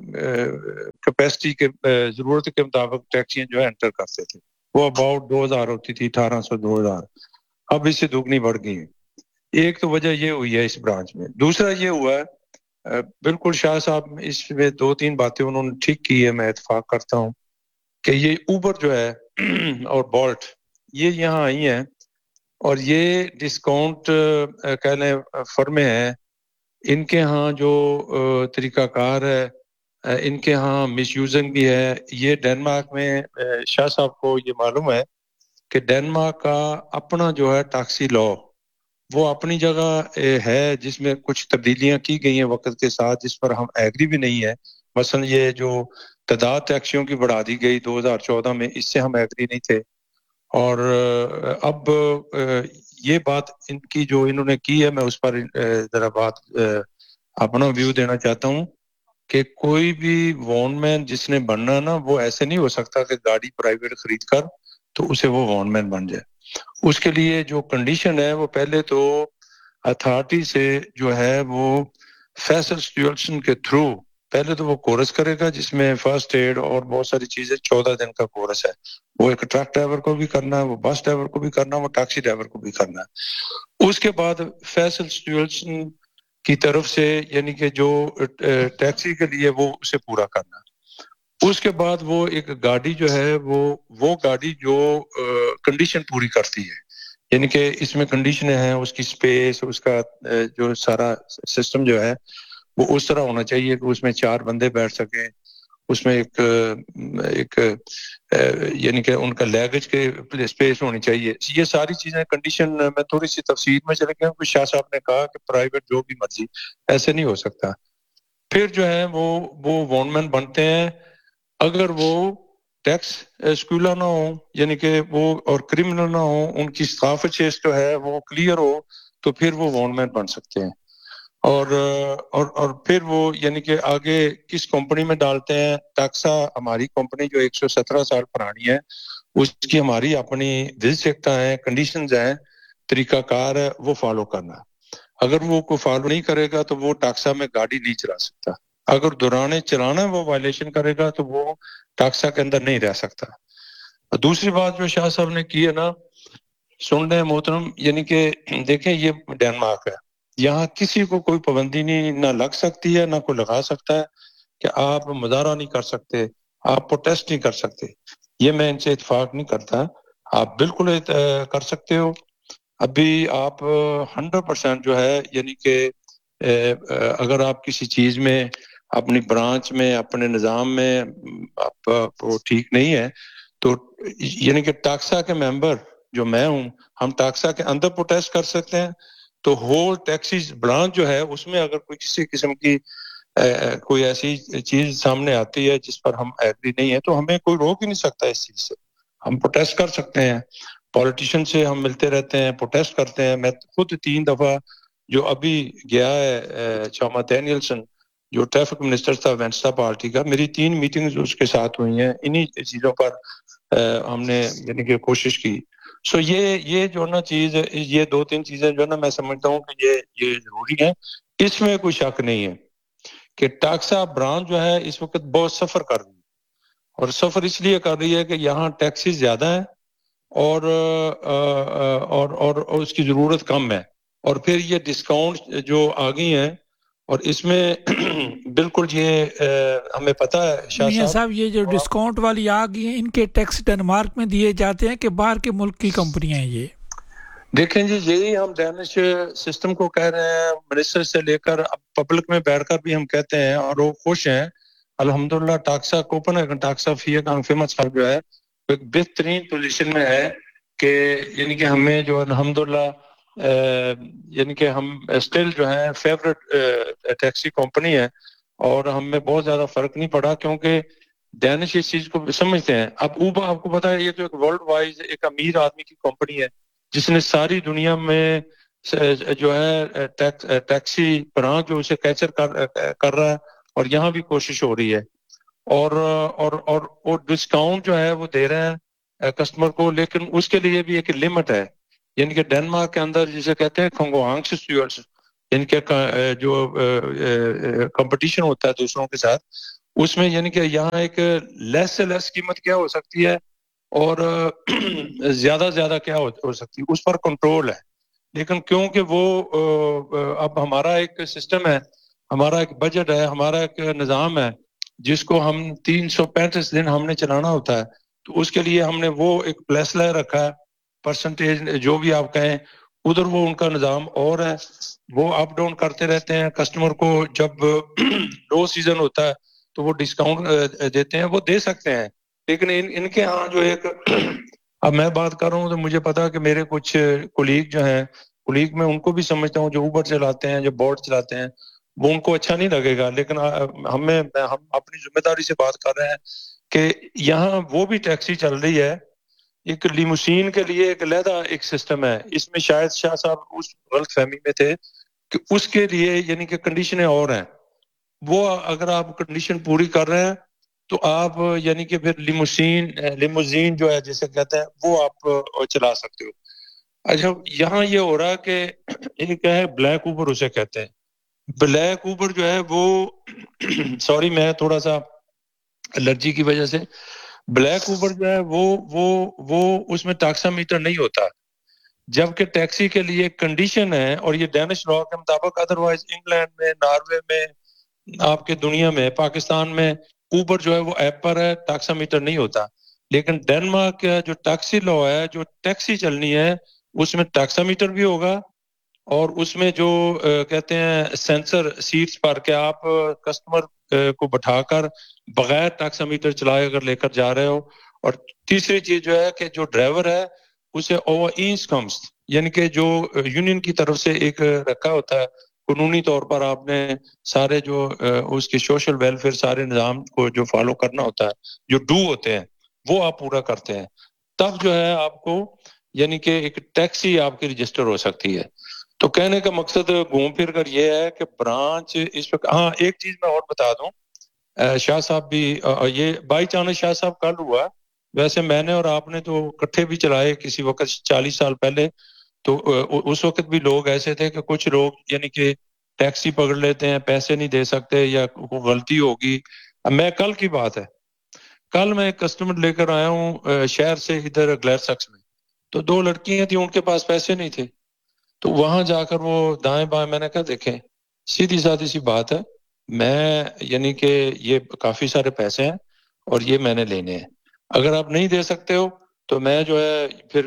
کیپیسٹی کے ضرورت کے مطابق ٹیکسیاں جو ہے انٹر کرتے تھے، وہ اباؤٹ دو ہزار ہوتی تھی، اٹھارہ سو دو ہزار، اب اس سے دگنی بڑھ گئی ہے۔ ایک تو وجہ یہ ہوئی ہے اس برانچ میں۔ دوسرا یہ ہوا ہے، بالکل شاہ صاحب اس میں دو تین باتیں انہوں نے ٹھیک کی ہے، میں اتفاق کرتا ہوں کہ یہ اوبر جو ہے اور بولٹ یہ یہاں آئی ہیں اور یہ ڈسکاؤنٹ کہہ لیں فرمیں ہیں، ان کے ہاں جو طریقہ کار ہے ان کے ہاں مس یوزنگ بھی ہے۔ یہ ڈینمارک میں شاہ صاحب کو یہ معلوم ہے کہ ڈینمارک کا اپنا جو ہے ٹیکسی لا وہ اپنی جگہ ہے، جس میں کچھ تبدیلیاں کی گئی ہیں وقت کے ساتھ، جس پر ہم ایگری بھی نہیں ہے۔ مثلا یہ جو تعداد ٹیکسیوں کی بڑھا دی گئی دو ہزار چودہ میں، اس سے ہم ایگری نہیں تھے، اور اب یہ بات ان کی جو انہوں نے کی ہے، میں اس پر ذرا بات اپنا ویو دینا چاہتا ہوں کہ کوئی بھی وان مین جس نے بننا نا، وہ ایسے نہیں ہو سکتا کہ گاڑی پرائیویٹ خرید کر تو اسے وہ وان مین بن جائے۔ اس کے لیے جو کنڈیشن ہے وہ پہلے تو اتھارٹی سے جو ہے وہ فیصل اسٹیولسن کے تھرو پہلے تو وہ کورس کرے گا، جس میں فرسٹ ایڈ اور بہت ساری چیزیں، چودہ دن کا کورس ہے۔ وہ ایک ٹرک ڈرائیور کو بھی کرنا ہے، وہ بس ڈرائیور کو بھی کرنا ہے، وہ ٹیکسی ڈرائیور کو بھی کرنا ہے۔ اس کے بعد فیصل اسٹیولسن کی طرف سے یعنی کہ جو ٹیکسی کے لیے وہ اسے پورا کرنا ہے۔ اس کے بعد وہ ایک گاڑی جو ہے وہ وہ گاڑی جو کنڈیشن پوری کرتی ہے، یعنی کہ اس میں کنڈیشنیں ہیں، اس کی سپیس، اس کا جو سارا سسٹم جو ہے وہ اس طرح ہونا چاہیے کہ اس میں چار بندے بیٹھ سکیں، اس میں ایک ایک یعنی کہ ان کا لیگیج کے اسپیس ہونی چاہیے۔ یہ ساری چیزیں کنڈیشن میں تھوڑی سی تفصیل میں چلے گیا کہ شاہ صاحب نے کہا کہ پرائیویٹ جو بھی مرضی، ایسے نہیں ہو سکتا۔ پھر جو ہے وہ وہ وان مین بنتے ہیں اگر وہ ٹیکس اسکولا نہ ہو، یعنی کہ وہ اور کرمنل نہ ہو، ان کی ثقافت جو ہے وہ کلیئر ہو، تو پھر وہ وان مین بن سکتے ہیں۔ اور اور اور پھر وہ یعنی کہ آگے کس کمپنی میں ڈالتے ہیں۔ ٹیکسا ہماری کمپنی جو ایک سو سترہ سال پرانی ہے، اس کی ہماری اپنی وزٹیں ہیں، کنڈیشنز ہیں، طریقہ کار ہے، وہ فالو کرنا ہے۔ اگر وہ کو فالو نہیں کرے گا تو وہ ٹیکسا میں گاڑی نہیں چلا سکتا۔ اگر دورانے چلانا وہ وائلیشن کرے گا تو وہ ٹیکسا کے اندر نہیں رہ سکتا۔ دوسری بات جو شاہ صاحب نے کی ہے نا، سن رہے محترم، یعنی کہ دیکھیں یہ ڈینمارک ہے، یہاں کسی کو کوئی پابندی نہیں نہ لگ سکتی ہے، نہ کوئی لگا سکتا ہے کہ آپ مظاہرہ نہیں کر سکتے، آپ پروٹیسٹ نہیں کر سکتے۔ یہ میں ان سے اتفاق نہیں کرتا، آپ بالکل کر سکتے ہو۔ ابھی آپ ہنڈریڈ پرسینٹ جو ہے یعنی کہ اگر آپ کسی چیز میں اپنی برانچ میں اپنے نظام میں آپ وہ ٹھیک نہیں ہے تو یعنی کہ ٹیکسا کے ممبر جو میں ہوں، ہم ٹیکسا کے اندر پروٹیسٹ کر سکتے ہیں، تو ہول ٹیکسی برانچ جو ہے اس میں اگر کوئی کسی قسم کی کوئی ایسی چیز سامنے آتی ہے جس پر ہم ایگری نہیں ہے تو ہمیں کوئی روک ہی نہیں سکتا اس چیز سے، ہم پروٹیسٹ کر سکتے ہیں۔ پولیٹیشین سے ہم ملتے رہتے ہیں، پروٹیسٹ کرتے ہیں۔ میں خود تین دفعہ جو ابھی گیا ہے چاما ڈینیلسن جو ٹریفک منسٹر تھا وینسٹا پارٹی کا، میری تین میٹنگز اس کے ساتھ ہوئی ہیں، انہی چیزوں پر ہم نے یعنی کہ کوشش کی۔ سو یہ یہ جو نا چیز یہ دو تین چیزیں جو نا میں سمجھتا ہوں کہ یہ یہ ضروری ہیں، اس میں کوئی شک نہیں ہے کہ ٹیکسا برانچ جو ہے اس وقت بہت سفر کر رہی ہے، اور سفر اس لیے کر رہی ہے کہ یہاں ٹیکسیز زیادہ ہیں اور اور اور اس کی ضرورت کم ہے، اور پھر یہ ڈسکاؤنٹ جو آ گئی ہیں، اور اس میں بالکل یہ ہمیں پتہ ہے شاہ میاں صاحب یہ جو ڈسکاؤنٹ والی آ گئی ہیں، ان کے ٹیکس ڈنمارک میں دیے جاتے ہیں کہ باہر کے ملک کی کمپنیاں ہیں؟ یہ دیکھیں جی، یہی ہم ڈینش سسٹم کو کہہ رہے ہیں، منسٹر سے لے کر اب پبلک میں بیٹھ کر بھی ہم کہتے ہیں، اور وہ خوش ہیں الحمدللہ۔ ٹیکسا کوپن ہے ٹیکسا فیٹ فیمس ہب جو ہے ایک بہترین پوزیشن میں ہے کہ یعنی کہ ہمیں جو الحمدللہ یعنی کہ ہم اسٹل جو ہے فیورٹ ٹیکسی کمپنی ہے، اور ہم میں بہت زیادہ فرق نہیں پڑا کیونکہ ڈینش اس چیز کو سمجھتے ہیں۔ اب اوبر آپ کو پتا ہے یہ تو ایک ورلڈ وائز ایک امیر آدمی کی کمپنی ہے جس نے ساری دنیا میں جو ہے ٹیکسی برانچ جو اسے کیچر کر رہا ہے، اور یہاں بھی کوشش ہو رہی ہے، اور اور اور وہ ڈسکاؤنٹ جو ہے وہ دے رہے ہیں کسٹمر کو، لیکن اس کے لیے بھی ایک لمٹ ہے یعنی کہ ڈنمارک کے اندر جسے کہتے ہیں کھنگوانگ سیولز، یعنی کہ جو کمپٹیشن ہوتا ہے دوسروں کے ساتھ، اس میں یعنی کہ یہاں ایک لیس سے لیس قیمت کیا ہو سکتی ہے اور زیادہ زیادہ کیا ہو سکتی ہے، اس پر کنٹرول ہے. لیکن کیونکہ وہ اب ہمارا ایک سسٹم ہے، ہمارا ایک بجٹ ہے، ہمارا ایک نظام ہے جس کو ہم تین سو پینتیس دن ہم نے چلانا ہوتا ہے، تو اس کے لیے ہم نے وہ ایک پلیس لائے رکھا ہے، پرسنٹیج جو بھی آپ کہیں ادھر وہ ان کا نظام اور ہے، وہ اپ ڈاؤن کرتے رہتے ہیں. کسٹمر کو جب لو سیزن ہوتا ہے تو وہ ڈسکاؤنٹ دیتے ہیں، وہ دے سکتے ہیں. لیکن ان ان کے ہاں جو ایک اب میں بات کر رہا ہوں تو مجھے پتا کہ میرے کچھ کولیگ جو ہیں، کولیگ میں ان کو بھی سمجھتا ہوں جو اوبر چلاتے ہیں، جو بورڈ چلاتے ہیں، وہ ان کو اچھا نہیں لگے گا. لیکن ہمیں ہم اپنی ذمہ داری سے بات کر رہے ہیں کہ یہاں وہ بھی ٹیکسی چل رہی ہے. ایک لیموسین کے لیے ایک علیحدہ ایک سسٹم ہے، اس میں شاید شاہ صاحب اس غلط فہمی میں تھے کہ اس کے لیے یعنی کہ کنڈیشنیں اور ہیں. وہ اگر آپ کنڈیشن پوری کر رہے ہیں تو آپ یعنی کہ پھر لیموسین لیموزین جو ہے جسے کہتے ہیں وہ آپ چلا سکتے ہو. اچھا یہاں یہ ہو رہا ہے کہ یہ کیا ہے، بلیک اوبر اسے کہتے ہیں. بلیک اوبر جو ہے وہ سوری میں تھوڑا سا الرجی کی وجہ سے، بلیک اوبر جو ہے وہ وہ وہ اس میں ٹیکسا میٹر نہیں ہوتا، جبکہ ٹیکسی کے لیے کنڈیشن ہے اور یہ ڈینش لا کے مطابق. ادروائز انگلینڈ میں، ناروے میں، آپ کے دنیا میں، پاکستان میں اوبر جو ہے وہ ایپ پر ہے، ٹیکسا میٹر نہیں ہوتا. لیکن ڈنمارک کا جو ٹیکسی لا ہے، جو ٹیکسی چلنی ہے اس میں ٹیکسا میٹر بھی ہوگا اور اس میں جو کہتے ہیں سینسر سیٹس پر کہ آپ کسٹمر کو بٹھا کر بغیر ٹیکسا میٹر چلائے اگر لے کر جا رہے ہو. اور تیسری چیز جو ہے کہ جو ڈرائیور ہے اسے اوور ایز کمس، یعنی کہ جو یونین کی طرف سے ایک رکھا ہوتا ہے قانونی طور پر، آپ نے سارے جو اس کے سوشل ویلفیئر سارے نظام کو جو فالو کرنا ہوتا ہے، جو ڈو ہوتے ہیں وہ آپ پورا کرتے ہیں، تب جو ہے آپ کو یعنی کہ ایک ٹیکسی آپ کی رجسٹر ہو سکتی ہے. تو کہنے کا مقصد گھوم پھر کر یہ ہے کہ برانچ اس وقت. ہاں ایک چیز میں اور بتا دوں، شاہ صاحب بھی یہ بائی چانس شاہ صاحب کل ہوا، ویسے میں نے اور آپ نے تو اکٹھے بھی چلائے کسی وقت چالیس سال پہلے. تو اس وقت بھی لوگ ایسے تھے کہ کچھ لوگ یعنی کہ ٹیکسی پکڑ لیتے ہیں، پیسے نہیں دے سکتے یا کوئی غلطی ہوگی. میں کل کی بات ہے، کل میں ایک کسٹمر لے کر آیا ہوں شہر سے ادھر گلیر سکس میں، تو دو لڑکیاں تھیں، ان کے پاس پیسے نہیں تھے. تو وہاں جا کر وہ دائیں بائیں، میں نے کہا دیکھیں سیدھی سادھی سی بات ہے، میں یعنی کہ یہ کافی سارے پیسے ہیں اور یہ میں نے لینے ہیں، اگر آپ نہیں دے سکتے ہو تو میں جو ہے پھر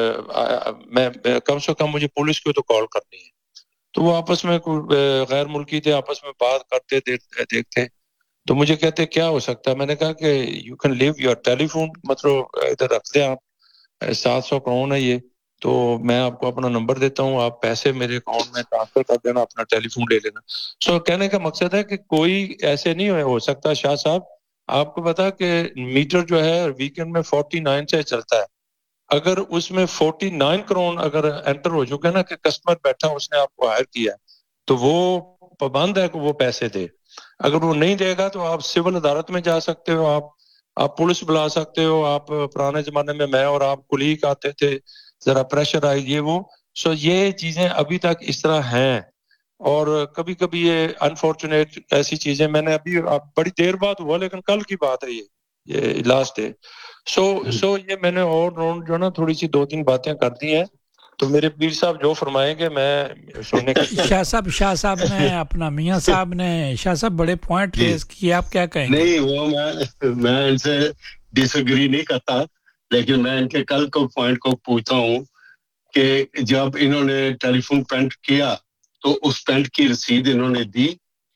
میں کم سے کم مجھے پولیس کو تو کال کرنی ہے. تو وہ آپس میں غیر ملکی تھے، آپس میں بات کرتے دیکھتے، تو مجھے کہتے کیا ہو سکتا ہے. میں نے کہا کہ you can leave your tele phone, مطلب ادھر رکھ دیں آپ، سات سو کروڑ ہے یہ، تو میں آپ کو اپنا نمبر دیتا ہوں، آپ پیسے میرے اکاؤنٹ میں ٹرانسفر کر دینا، اپنا ٹیلی فون لے لینا. سو کہنے کا مقصد ہے کہ کوئی ایسے نہیں ہو سکتا. شاہ صاحب آپ کو پتا کہ میٹر جو ہے ویکینڈ میں فورٹی نائن سے چلتا ہے، اگر اس میں فورٹی نائن کروڑ اگر انٹر ہو چکے نا کہ کسٹمر بیٹھا اس نے آپ کو ہائر کیا تو وہ پابند ہے کہ وہ پیسے دے. اگر وہ نہیں دے گا تو آپ سول عدالت میں جا سکتے ہو، آپ آپ پولیس بلا سکتے ہو. آپ پرانے زمانے میں میں اور آپ کولیگ آتے تھے، ذرا پریشر آئی یہ وہ. سو یہ چیزیں ابھی تک اس طرح ہیں اور کبھی کبھی یہ انفارچونیٹ ایسی چیزیں. میں نے ابھی بڑی دیر بعد ہوا لیکن کل کی بات ہے یہ یہ لاسٹ ڈے. سو سو یہ میں نے اور جو نا تھوڑی سی دو تین باتیں کر دی ہیں، تو میرے پیر صاحب جو فرمائیں گے میں سننے کا. شاہ صاحب شاہ صاحب نے اپنا میاں صاحب نے شاہ صاحب بڑے پوائنٹ ریز کیے، آپ کیا کہیں گے؟ نہیں وہ میں میں ان سے ڈس ایگری نہیں کرتا، لیکن میں ان کے کل کو پوائنٹ کو پوچھتا ہوں کہ جب انہوں نے ٹیلی فون پینٹ کیا تو اس پینٹ کی رسید انہوں نے دی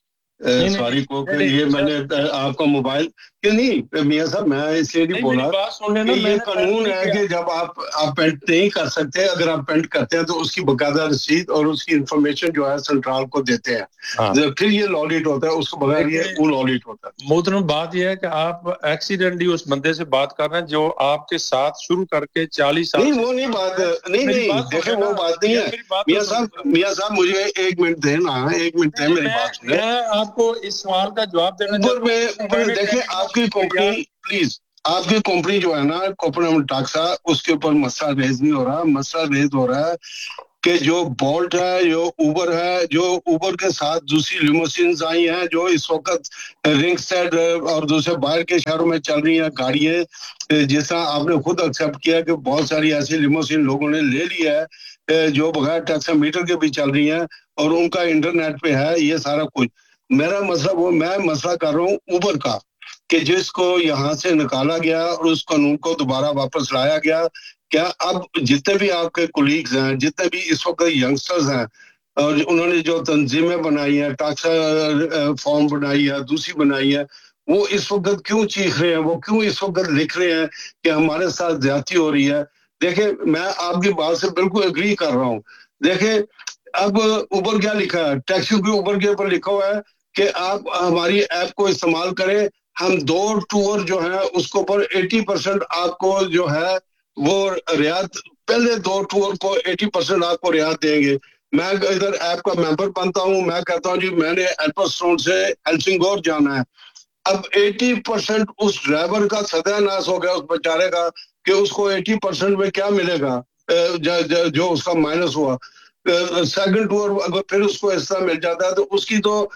سواری کو کہ یہ میں نے آپ کا موبائل کہ نہیں میاں صاحب، میں اس لیے نہیں بولا کہ یہ قانون ہے کہ جب آپ آپ پینٹ نہیں کر سکتے، اگر آپ پینٹ کرتے ہیں تو اس کی باقاعدہ رسید اور اس کی انفارمیشن جو ہے سنٹرال کو دیتے ہیں، پھر یہ لالیٹ ہوتا ہے، اس کو بغیر یہ وہ لالیٹ ہوتا ہے. محترم بات یہ ہے کہ آپ ایکسیڈنٹلی اس بندے سے بات کر رہے ہیں جو آپ کے ساتھ شروع کر کے چالیس سال. نہیں وہ نہیں بات، نہیں نہیں دیکھیں وہ بات نہیں ہے میاں صاحب. میاں صاحب مجھے ایک منٹ دیں نا، ایک منٹ دیں میری بات سنیں. میں آپ کو اس سوال کا جواب دینا اوبر میں اوبر دیکھیں آپ کی کمپنی پلیز آپ کی کمپنی جو ہے نا کوپرنم ٹاکسا, اس کے اوپر مسئلہ ریز نہیں ہو رہا. مسئلہ ریز ہو رہا ہے کہ جو بولٹ ہے, جو اوبر ہے, جو اوبر کے ساتھ دوسری لیموسینز آئی ہیں جو اس وقت رنگ سیٹ اور دوسرے باہر کے شہروں میں چل رہی ہیں گاڑیاں, جس طرح آپ نے خود ایکسیپٹ کیا کہ بہت ساری ایسی لیموسین لوگوں نے لے لی ہے جو بغیر ٹیکسا میٹر کے بھی چل رہی ہیں اور ان کا انٹرنیٹ پہ ہے یہ سارا کچھ. میرا مسئلہ وہ میں مسئلہ کر رہا ہوں اوبر کا, کہ جس کو یہاں سے نکالا گیا اور اس قانون کو دوبارہ واپس لایا گیا. کیا اب جتنے بھی آپ کے کولیگز ہیں, جتنے بھی اس وقت ینگسٹرز ہیں, اور انہوں نے جو تنظیمیں بنائی ہیں, ٹاکسا فارم بنائی ہے, دوسری بنائی ہے, وہ اس وقت کیوں چیخ رہے ہیں, وہ کیوں اس وقت لکھ رہے ہیں کہ ہمارے ساتھ زیادتی ہو رہی ہے؟ دیکھیں میں آپ کی بات سے بالکل اگری کر رہا ہوں. دیکھیں اب اوبر کیا لکھا ہے, ٹیکسی کے اوبر کے اوپر لکھا ہوا ہے کہ آپ ہماری ایپ کو استعمال کریں, ہم دو ٹور جو ہیں اس کے اوپر ایٹی پرسینٹ آپ کو جو ہے وہ رعایت, پہلے دو ٹور کو ایٹی پرسینٹ آپ کو رعایت دیں گے. میں ادھر ایپ کا ممبر بنتا ہوں, میں کہتا ہوں جی میں نے ایلپسٹون سے ہیلسنگور جانا ہے. اب ایٹی پرسینٹ اس ڈرائیور کا ستیہ ناش ہو گیا اس بیچارے کا کہ اس کو ایٹی پرسینٹ میں کیا ملے گا جو اس کا مائنس ہوا. سیکنڈ ٹور اگر پھر اس کو اس طرح مل جاتا ہے تو اس کی تو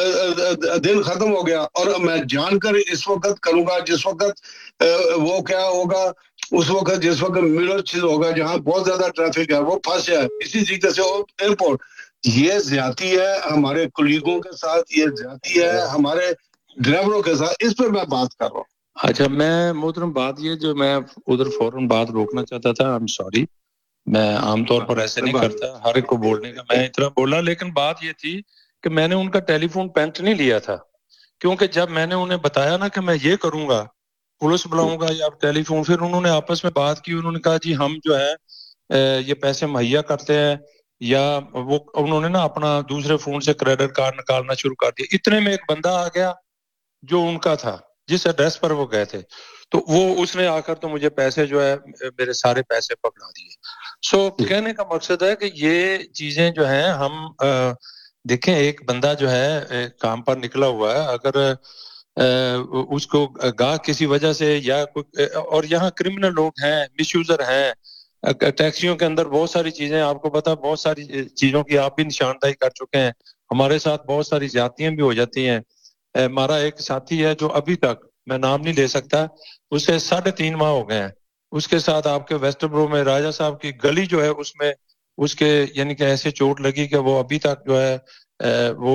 دن ختم ہو گیا. اور میں جان کر اس وقت کروں گا جس وقت وہ کیا ہوگا, اس وقت جس وقت ملر چیز ہوگا جہاں بہت زیادہ ٹریفک ہے وہ پھنس جائے. اسی طریقے سے ایئرپورٹ, یہ زیادتی ہے ہمارے کولیگوں کے ساتھ, یہ زیادتی ہے ہمارے ڈرائیوروں کے ساتھ. اس پر میں بات کر رہا ہوں. اچھا میں محترم بات یہ جو میں ادھر فوراً بات روکنا چاہتا تھا, I'm sorry, میں عام طور پر ایسے نہیں کرتا ہر ایک کو بولنے کا, میں اتنا بولا, لیکن بات یہ تھی کہ میں نے ان کا ٹیلی فون پینٹ نہیں لیا تھا, کیونکہ جب میں نے انہیں بتایا نا کہ میں یہ کروں گا, پولیس بلاؤں گا یا ٹیلی فون, پھر انہوں نے آپس میں بات کی, انہوں نے کہا جی ہم جو ہے یہ پیسے مہیا کرتے ہیں, یا وہ انہوں نے نا اپنا دوسرے فون سے کریڈٹ کارڈ نکالنا شروع کر دیا. اتنے میں ایک بندہ آ گیا جو ان کا تھا جس ایڈریس پر وہ گئے تھے, تو وہ اس نے آ کر تو مجھے پیسے جو ہے میرے سارے پیسے پکڑا دیے. سو so, کہنے کا مقصد ہے کہ یہ چیزیں جو ہیں ہم دیکھیں, ایک بندہ جو ہے کام پر نکلا ہوا ہے, اگر اس کو گاہ کسی وجہ سے یا اور یہاں کرمنل لوگ ہیں, مس یوزر ہیں, ٹیکسیوں کے اندر بہت ساری چیزیں, آپ کو پتا بہت ساری چیزوں کی آپ بھی نشاندہی کر چکے ہیں, ہمارے ساتھ بہت ساری زیادتیاں بھی ہو جاتی ہیں. ہمارا ایک ساتھی ہے جو ابھی تک, میں نام نہیں لے سکتا, اسے ساڑھے تین ماہ ہو گئے ہیں, اس کے ساتھ آپ کے ویسٹ برو میں راجہ صاحب کی گلی جو ہے اس میں اس کے یعنی کہ ایسے چوٹ لگی کہ وہ ابھی تک جو ہے وہ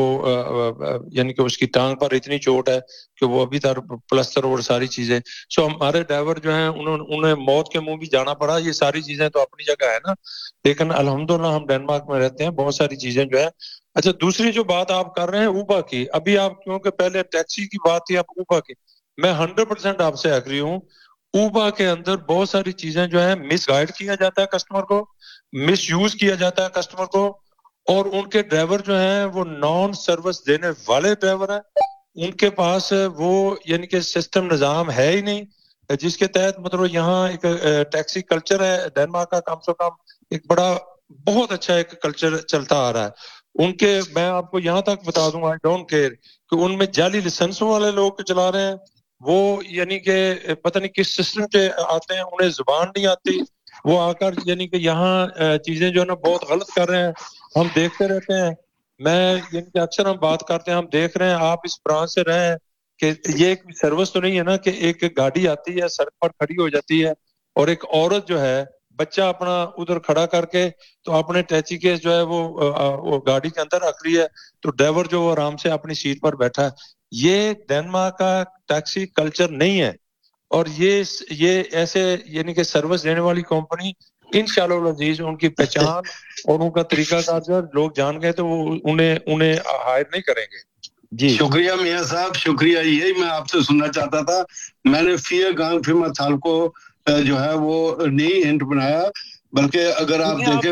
یعنی کہ اس کی ٹانگ پر اتنی چوٹ ہے کہ وہ ابھی تک پلستر اور ساری چیزیں. سو ہمارے ڈرائیور جو ہیں انہوں انہیں موت کے منہ بھی جانا پڑا. یہ ساری چیزیں تو اپنی جگہ ہے نا, لیکن الحمدللہ ہم ڈینمارک میں رہتے ہیں, بہت ساری چیزیں جو ہے. اچھا دوسری جو بات آپ کر رہے ہیں اوبا کی, ابھی آپ کیونکہ پہلے ٹیکسی کی بات تھی, اب اوبا کی, میں ہنڈریڈ پرسینٹ آپ سے ایگری ہوں. اوبا کے اندر بہت ساری چیزیں جو ہیں مس گائیڈ کیا جاتا ہے کسٹمر کو, مس یوز کیا جاتا ہے کسٹمر کو, اور ان کے ڈرائیور جو ہیں وہ نان سروس دینے والے ڈرائیور ہیں. ان کے پاس وہ یعنی کہ سسٹم نظام ہے ہی نہیں جس کے تحت مطلب یہاں ایک ٹیکسی کلچر ہے ڈینمارک کا, کم سے کم ایک بڑا بہت اچھا ایک کلچر چلتا آ رہا ہے. ان کے میں آپ کو یہاں تک بتا دوں, آئی ڈونٹ کیئر کہ ان میں جعلی لائسنسوں والے لوگ چلا رہے ہیں, وہ یعنی کہ پتہ نہیں کس سسٹم سے آتے ہیں, انہیں زبان نہیں آتی, وہ آ کر یعنی کہ یہاں چیزیں جو ہے نا بہت غلط کر رہے ہیں. ہم دیکھتے رہتے ہیں, میں یعنی کہ اکثر ہم بات کرتے ہیں, ہم دیکھ رہے ہیں, آپ اس برانچ سے رہے ہیں کہ یہ ایک سروس تو نہیں ہے نا کہ ایک گاڑی آتی ہے سڑک پر کھڑی ہو جاتی ہے اور ایک عورت جو ہے بچہ اپنا ادھر کھڑا کر کے تو اپنے ٹیچی کیس جو ہے وہ, وہ گاڑی کے اندر رکھ رہی ہے, تو ڈرائیور جو وہ آرام سے اپنی سیٹ پر بیٹھا ہے. یہ ڈینمارک کا ٹیکسی کلچر نہیں ہے, اور یہ یہ ایسے یعنی کہ سروس دینے والی کمپنی انشاءاللہ عزیز ان کی پہچان اور ان کا طریقہ کار جو لوگ جان گئے تو وہ انہیں انہیں ہائر نہیں کریں گے. جی شکریہ میاں صاحب, شکریہ. یہی میں آپ سے سننا چاہتا تھا. میں نے فیئر گانگ فیما تھال کو جو ہے وہ نہیں ہنٹ بنایا, بلکہ اگر آپ دیکھیں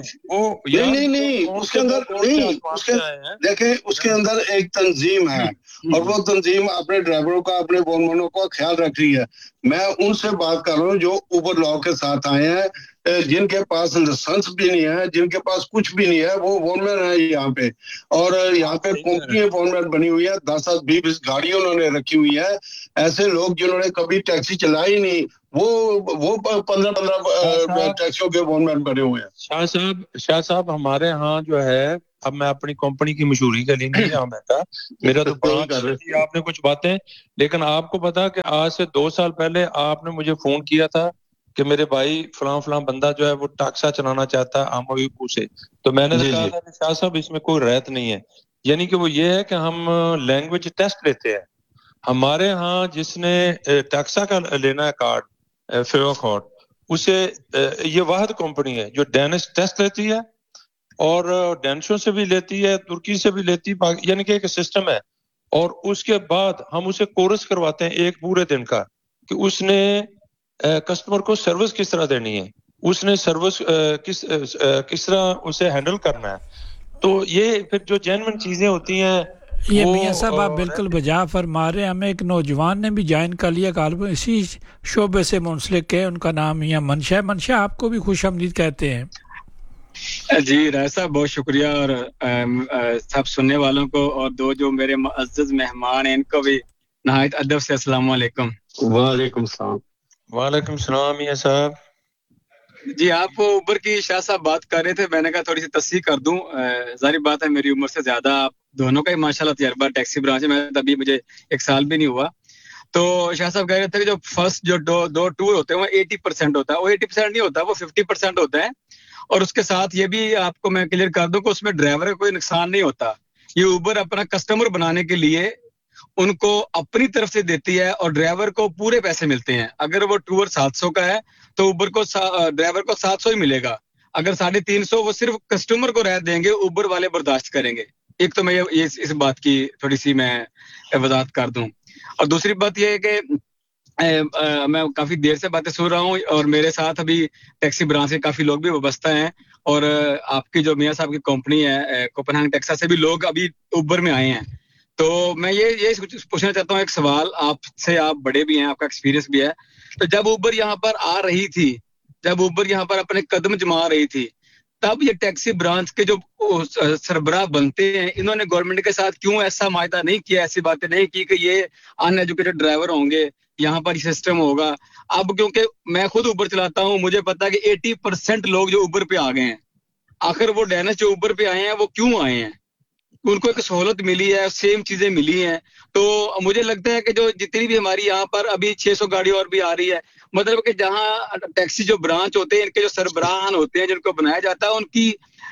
نہیں نہیں نہیں اس کے اندر نہیں اس کے دیکھیں اس کے اندر ایک تنظیم ہے, और वो तंजीम अपने ड्राइवरों का, अपने फोरमैनों का ख्याल रख रही है। मैं उनसे बात कर रहा हूँ जो उबर लॉ के साथ आए हैं, जिनके पास लाइसेंस भी नहीं है, जिनके पास कुछ भी नहीं है, वो फोरमैन है यहाँ पे। और यहाँ पे कंपनी फोरमैन बनी हुई है, दस दस बीस बीस गाड़ी उन्होंने रखी हुई है। ऐसे लोग जिन्होंने कभी टैक्सी चलाई नहीं, वो वो पंद्रह पंद्रह टैक्सियों के फोरमैन बने हुए हैं। शाह साहब शाह साहब हमारे यहाँ जो है, अब मैं अपनी कंपनी की मशहूरी के लिए नहीं यहाँ बैठा, मेरा तो ब्रांच है, आपने कुछ बातें, लेकिन आपको पता कि आज से दो साल पहले आपने मुझे फोन किया था कि मेरे भाई फलां फलां बंदा जो है वो टैक्सा चलाना चाहता है आमोयू से, तो मैंने तो कहा था कि शाह साहब इसमें कोई रहत नहीं है, यानी कि वो ये है कि हम लैंग्वेज टेस्ट लेते हैं। हमारे यहाँ जिसने टैक्सा का लेना है कार्ड फेवोकॉर्ड, उसे ये वाहिद कंपनी है जो डेनिश टेस्ट लेती है और डेंशो से भी लेती है, तुर्की से भी लेती है, यानी कि एक सिस्टम है। और उसके बाद हम उसे कोर्स करवाते हैं एक पूरे दिन का कि उसने कस्टमर को सर्विस किस तरह देनी है, उसने सर्विस किस किस तरह उसे हैंडल करना है। तो ये फिर जो जेन्युइन चीजें होती हैं, ये मियां साहब आप बिल्कुल बजा फरमा रहे हैं। हमें एक नौजवान ने भी ज्वाइन कर लिया गालिब इसी शोबे से मुंसलिक है, उनका नाम मियां मनशा है। मनशा आपको भी खुश आमदीद कहते हैं। जी राय साहब बहुत शुक्रिया, और आ, आ, सब सुनने वालों को, और दो जो मेरे मुअज़्ज़ज़ मेहमान हैं इनको भी नहायत अदब से अस्सलाम वालेकुम। वालेकुम सलाम। वालेकुम सलाम मियां साहब। जी आप उबर की शाह साहब बात कर रहे थे, मैंने कहा थोड़ी सी तस्सीह कर दूं। जाहिर बात है मेरी उम्र से ज्यादा आप दोनों का ही माशाल्लाह तजर्बा टैक्सी ब्रांच में, मैं तभी मुझे एक साल भी नहीं हुआ। तो शाह साहब कह रहे थे कि जो फर्स्ट जो दो दो टूर होते हैं वो अस्सी परसेंट होता है, वो अस्सी परसेंट नहीं होता, वो पचास परसेंट होता है। और उसके साथ ये भी आपको मैं क्लियर कर दूं कि उसमें ड्राइवर का कोई नुकसान नहीं होता। ये उबर अपना कस्टमर बनाने के लिए उनको अपनी तरफ से देती है और ड्राइवर को पूरे पैसे मिलते हैं। अगर वो टूर सात सौ का है तो उबर को ड्राइवर को सात सौ ही मिलेगा। अगर साढ़े तीन सौ वो सिर्फ कस्टमर को राहत देंगे, उबर वाले बर्दाश्त करेंगे। एक तो मैं ये इस, इस बात की थोड़ी सी मैं वजाहत कर दूं। और दूसरी बात ये है कि मैं काफी देर से बातें सुन रहा हूँ और मेरे साथ अभी टैक्सी ब्रांच से काफी लोग भी वाबस्ता हैं, और आपकी जो मियां साहब की कंपनी है कोपेनहेगन टेक्सास से भी लोग अभी उबर में आए हैं। तो मैं ये ये पूछना चाहता हूँ एक सवाल आपसे, आप बड़े भी हैं, आपका एक्सपीरियंस भी है। तो जब उबर यहाँ पर आ रही थी, जब उबर यहाँ पर अपने कदम जमा रही थी, तब ये टैक्सी ब्रांच के जो सरबराह बनते हैं, इन्होंने गवर्नमेंट के साथ क्यों ऐसा मायदा नहीं किया, ऐसी बातें नहीं की कि ये अनएजुकेटेड ड्राइवर होंगे, यहाँ पर सिस्टम होगा। अब क्योंकि मैं खुद उबर चलाता हूँ, मुझे पता है कि अस्सी परसेंट लोग जो उबर पे आ गए हैं, आखिर वो डेनिश जो उबर पे आए हैं वो क्यों आए हैं? उनको एक सहूलत मिली है, सेम चीजें मिली हैं। तो मुझे लगता है कि जो जितनी भी हमारी यहाँ पर अभी छह सौ गाड़ी और भी आ रही है, मतलब कि जहाँ टैक्सी जो ब्रांच होते हैं, इनके जो सरबराहान होते हैं जिनको बनाया जाता है, उनकी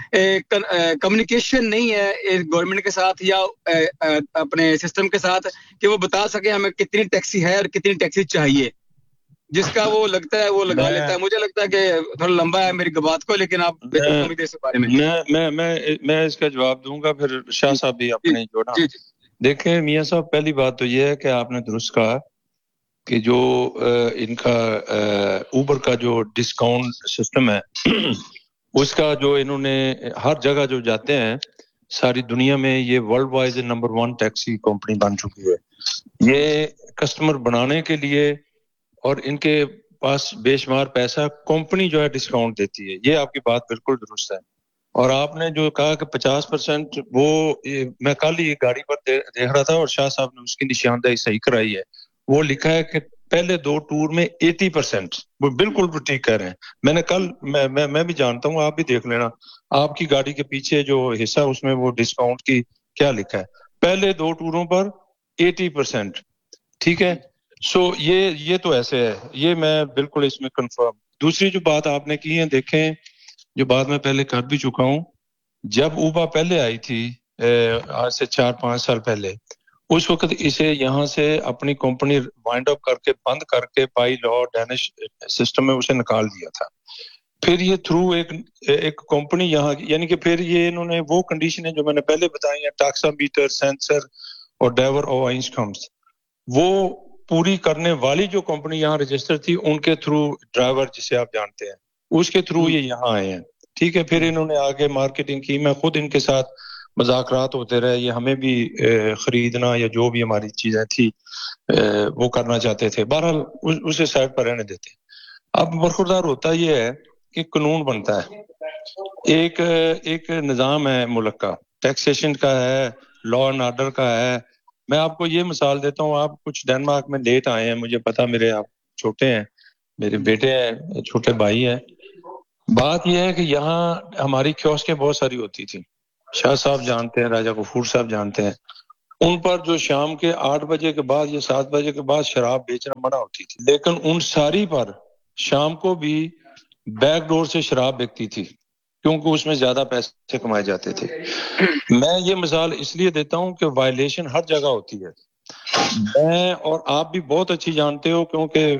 कम्युनिकेशन नहीं है गवर्नमेंट के साथ या ए, ए, अपने सिस्टम के साथ कि वो बता सके हमें कितनी टैक्सी है और कितनी टैक्सी चाहिए। जिसका वो लगता है वो लगा लेता है। मुझे लगता है कि थोड़ा लंबा है मेरी बात को, लेकिन आप मैं इस बारे में मैं मैं मैं मैं इसका जवाब दूंगा, फिर शाह साहब भी अपने जोड़ा। देखें मियां साहब, पहली बात तो ये है कि आपने दुरुस्त कहा कि जो इनका उबर का जो डिस्काउंट सिस्टम है उसका जो इन्होंने हर जगह जो जाते हैं सारी दुनिया में, ये world wide number one taxi company बन चुकी है। ये कस्टमर बनाने के लिए और इनके पास बेशुमार पैसा कंपनी जो है डिस्काउंट देती है। ये आपकी बात बिल्कुल दुरुस्त है। और आपने जो कहा कि पचास परसेंट, वो मैं कल ही गाड़ी पर दे, देख रहा था और शाह साहब ने उसकी निशानदेही सही कराई है। वो लिखा है कि पहले दो टूर में अस्सी परसेंट, वो बिल्कुल ठीक कह रहे हैं। मैंने कल मैं मैं, मैं भी जानता हूँ, आप भी देख लेना आपकी गाड़ी के पीछे जो हिस्सा उसमें वो डिस्काउंट की क्या लिखा है, पहले दो टूरों पर अस्सी परसेंट। ठीक है, सो so, ये ये तो ऐसे है, ये मैं बिल्कुल इसमें कंफर्म। दूसरी जो बात आपने की है, देखें जो बात मैं पहले कर भी चुका हूँ, जब उबर पहले आई थी आज से चार पांच साल पहले, उस वक्त इसे यहाँ से अपनी कंपनी वाइंड अप करके बंद करके बाई लॉ डेनिश सिस्टम में उसे निकाल दिया था। फिर ये थ्रू एक एक कंपनी यहाँ, यानी कि फिर ये इन्होंने वो कंडीशन है जो मैंने पहले बताई है, टैक्सामीटर, सेंसर और ड्राइवर और इनकम्स, वो पूरी करने वाली जो कंपनी यहाँ रजिस्टर थी, उनके थ्रू ड्राइवर जिसे आप जानते हैं उसके थ्रू ये यहाँ आए हैं। ठीक है, फिर इन्होंने आगे मार्केटिंग की। मैं खुद इनके साथ مذاکرات ہوتے رہے, یہ ہمیں بھی خریدنا یا جو بھی ہماری چیزیں تھی وہ کرنا چاہتے تھے, بہرحال اسے سائڈ پر رہنے دیتے. اب برخوردار ہوتا یہ ہے کہ قانون بنتا ہے, ایک ایک نظام ہے ملک کا, ٹیکسیشن کا ہے, لا اینڈ آرڈر کا ہے. میں آپ کو یہ مثال دیتا ہوں, آپ کچھ ڈینمارک میں لیٹ آئے ہیں, مجھے پتا, میرے آپ چھوٹے ہیں, میرے بیٹے ہیں, چھوٹے بھائی ہیں. بات یہ ہے کہ یہاں ہماری کیوسکیں بہت ساری ہوتی تھی, شاہ صاحب جانتے ہیں, راجہ غفور صاحب جانتے ہیں, ان پر جو شام کے آٹھ بجے کے بعد یا سات بجے کے بعد شراب بیچنا منع ہوتی تھی, لیکن ان ساری پر شام کو بھی بیک ڈور سے شراب بکتی تھی کیونکہ اس میں زیادہ پیسے کمائے جاتے تھے. میں یہ مثال اس لیے دیتا ہوں کہ وائلیشن ہر جگہ ہوتی ہے. میں اور آپ بھی بہت اچھی جانتے ہو کیونکہ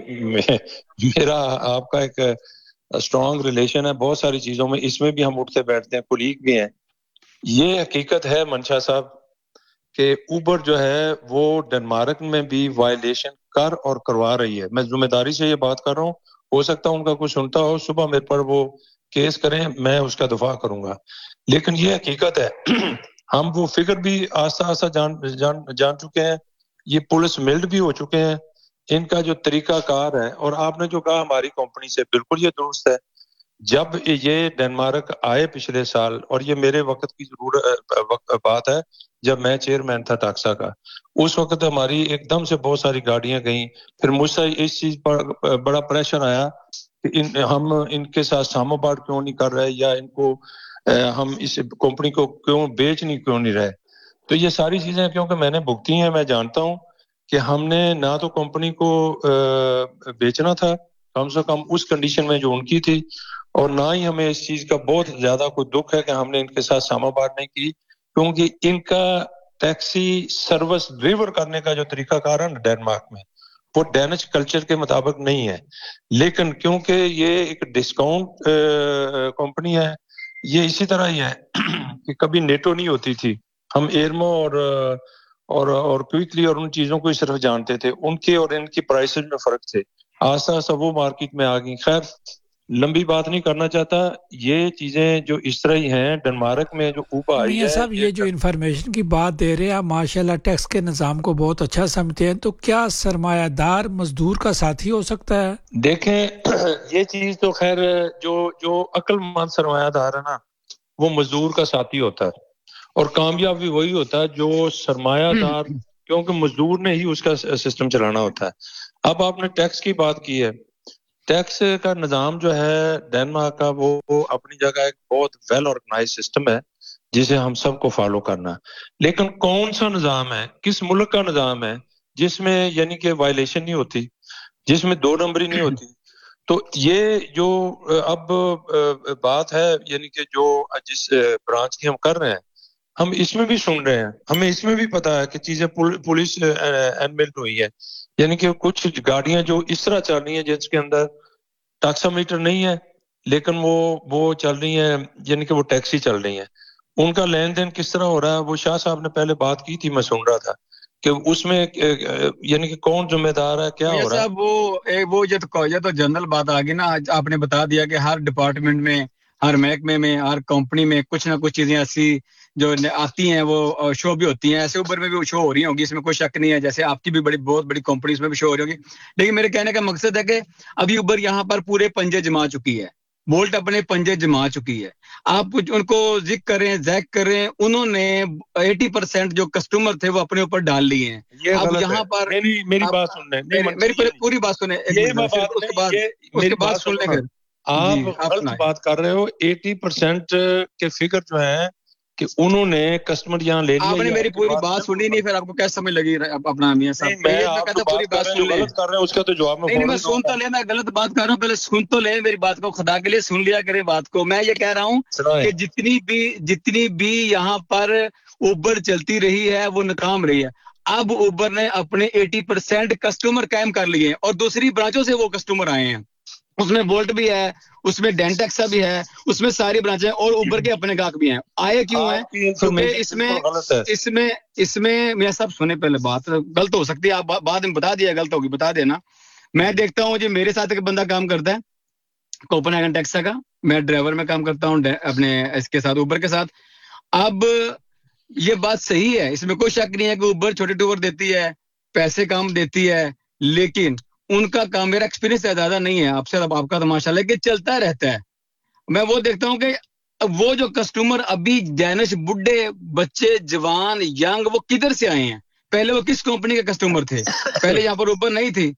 میرا آپ کا ایک اسٹرانگ ریلیشن ہے بہت ساری چیزوں میں, اس میں بھی ہم اٹھتے بیٹھتے ہیں, کولیگ بھی ہیں. یہ حقیقت ہے منشا صاحب کہ اوبر جو ہے وہ ڈنمارک میں بھی وائلیشن کر اور کروا رہی ہے. میں ذمہ داری سے یہ بات کر رہا ہوں, ہو سکتا ہے ان کا کوئی سنتا ہو, صبح میرے پر وہ کیس کریں, میں اس کا دفاع کروں گا. لیکن یہ حقیقت ہے, ہم وہ فگر بھی آہستہ آہستہ جان, جان, جان چکے ہیں, یہ پولیس ملڈ بھی ہو چکے ہیں, ان کا جو طریقہ کار ہے. اور آپ نے جو کہا ہماری کمپنی سے, بالکل یہ درست ہے. جب یہ ڈنمارک آئے پچھلے سال, اور یہ میرے وقت کی ضرورت بات ہے جب میں چیئرمین تھا ٹاکسا کا, اس وقت ہماری ایک دم سے بہت ساری گاڑیاں گئیں. پھر مجھ سے اس چیز پر بڑا پریشر آیا کہ ان ہم ان کے ساتھ سامو بارڈ کیوں نہیں کر رہے, یا ان کو ہم اس کمپنی کو کیوں بیچ نہیں کیوں نہیں رہے. تو یہ ساری چیزیں کیونکہ میں نے بھگتی ہیں, میں جانتا ہوں کہ ہم نے نہ تو کمپنی کو بیچنا تھا کم سے کم اس کنڈیشن میں جو ان کی تھی, اور نہ ہی ہمیں اس چیز کا بہت زیادہ کوئی دکھ ہے کہ ہم نے ان کے ساتھ سامو بارڈ نہیں کی, کیونکہ ان کا ٹیکسی سروس ڈلیور کرنے کا جو طریقہ کار ہے نا ڈینمارک میں, وہ ڈینش کلچر کے مطابق نہیں ہے. لیکن کیونکہ یہ ایک ڈسکاؤنٹ کمپنی ہے, یہ اسی طرح ہی ہے کہ کبھی نیٹو نہیں ہوتی تھی, ہم ایرمو اور اور اور کوئکلی اور ان چیزوں کو اس طرف جانتے تھے, ان کے اور ان کی پرائسز میں فرق تھے. آہستہ آہستہ وہ مارکیٹ میں آ گئی. خیر لمبی بات نہیں کرنا چاہتا, یہ چیزیں جو اس طرح ہی ہیں ڈنمارک میں جو اوبر آئی ہے. صاحب یہ جو انفارمیشن کی بات دے رہے ہیں آپ, ماشاءاللہ ٹیکس کے نظام کو بہت اچھا سمجھتے ہیں, تو کیا سرمایہ دار مزدور کا ساتھی ہو سکتا ہے؟ دیکھیں یہ چیز تو خیر جو جو عقل مند سرمایہ دار ہے نا وہ مزدور کا ساتھی ہوتا ہے, اور کامیاب بھی وہی ہوتا ہے جو سرمایہ دار, کیونکہ مزدور نے ہی اس کا سسٹم چلانا ہوتا ہے. اب آپ نے ٹیکس کی بات کی ہے, ٹیکس کا نظام جو ہے ڈینمارک کا وہ اپنی جگہ ایک بہت ویل آرگنائز سسٹم ہے جسے ہم سب کو فالو کرنا. لیکن کون سا نظام ہے, کس ملک کا نظام ہے جس میں یعنی کہ وائلیشن نہیں ہوتی, جس میں دو نمبری نہیں ہوتی؟ تو یہ جو اب بات ہے یعنی کہ جو جس برانچ کی ہم کر رہے ہیں, ہم اس میں بھی سن رہے ہیں, ہمیں اس میں بھی پتا ہے کہ چیزیں پولیس انمیلڈ ہوئی ہے. یعنی کہ کچھ گاڑیاں جو اس طرح چل رہی ہیں جس کے اندر ٹیکسا میٹر نہیں ہے لیکن وہ وہ چل رہی ہیں, یعنی کہ وہ ٹیکسی چل رہی ہیں. ان کا لین دین کس طرح ہو رہا ہے, وہ شاہ صاحب نے پہلے بات کی تھی, میں سن رہا تھا کہ اس میں یعنی کہ کون ذمہ دار ہے, کیا ہو رہا ہے. وہ وہ یہ تو یہ تو جنرل بات آ گئی نا, آپ نے بتا دیا کہ ہر ڈپارٹمنٹ میں, ہر محکمے میں, ہر کمپنی میں کچھ نہ کچھ چیزیں ایسی جو آتی ہیں وہ شو بھی ہوتی ہیں. ایسے اوپر میں بھی شو ہو رہی ہوں گی, اس میں کوئی شک نہیں ہے, جیسے آپ کی بھی بڑی بہت بڑی کمپنیز میں بھی شو ہو رہی ہوگی. لیکن میرے کہنے کا مقصد ہے کہ ابھی اوبر یہاں پر پورے پنجے جما چکی ہے, بولٹ اپنے پنجے جما چکی ہے. آپ ان کو ذکر کریں زیک کریں, انہوں نے ایٹی پرسینٹ جو کسٹمر تھے وہ اپنے اوپر ڈال لیے ہیں. اب یہاں پر میری بات سنیں, میری پوری بات سنیں, میری بات سن لیں. آپ غلط بات کر رہے ہو. ایٹی پرسینٹ کے فگر جو ہیں کہ انہوں نے کسٹمر یہاں لے لیا. آپ نے میری پوری بات سنی نہیں, پھر آپ کو کیسے سمجھ لگی اپنا میاں صاحب؟ میں پوری بات سن لیں, غلط کر رہے ہیں اس کا تو جواب میں نہیں, میں سن تو لیں, میں غلط بات کر رہا ہوں, پہلے سن تو لیں میری بات کو, خدا کے لیے سن لیا کرے بات کو. میں یہ کہہ رہا ہوں کہ جتنی بھی جتنی بھی یہاں پر اوبر چلتی رہی ہے وہ ناکام رہی ہے. اب اوبر نے اپنے ایٹی پرسینٹ کسٹمر قائم کر لیے ہیں, اور دوسری برانچوں سے وہ کسٹمر آئے ہیں. اس میں بولٹ بھی ہے, اس میں ڈینٹیکسا بھی ہے, اس میں ساری برانچیں, اور اوبر کے اپنے گاہک بھی ہیں. آئے کیوں ہیں؟ کیونکہ اس میں اس میں اس میں میں سب سنے, پہلے بات غلط ہو سکتی ہے, آپ بعد میں بتا دیا, غلط ہوگی بتا دینا. میں دیکھتا ہوں جی میرے ساتھ ایک بندہ کام کرتا ہے کوپن ہیگن ٹیکسا کا, میں ڈرائیور میں کام کرتا ہوں اپنے اس کے ساتھ اوبر کے ساتھ. اب یہ بات صحیح ہے, اس میں کوئی شک نہیں ہے کہ اوبر چھوٹے ٹور دیتی ہے, پیسے کام دیتی ہے, لیکن ان کا کام, میرا ایکسپیرینس زیادہ نہیں ہے آپ سے, اب آپ کا تو ماشاءاللہ کہ چلتا رہتا ہے. میں وہ دیکھتا ہوں کہ وہ جو کسٹمر ابھی ڈینش بڈھے بچے جوان ینگ وہ کدھر سے آئے ہیں, پہلے وہ کس کمپنی کے کسٹمر تھے, پہلے یہاں پر اوبر نہیں تھی.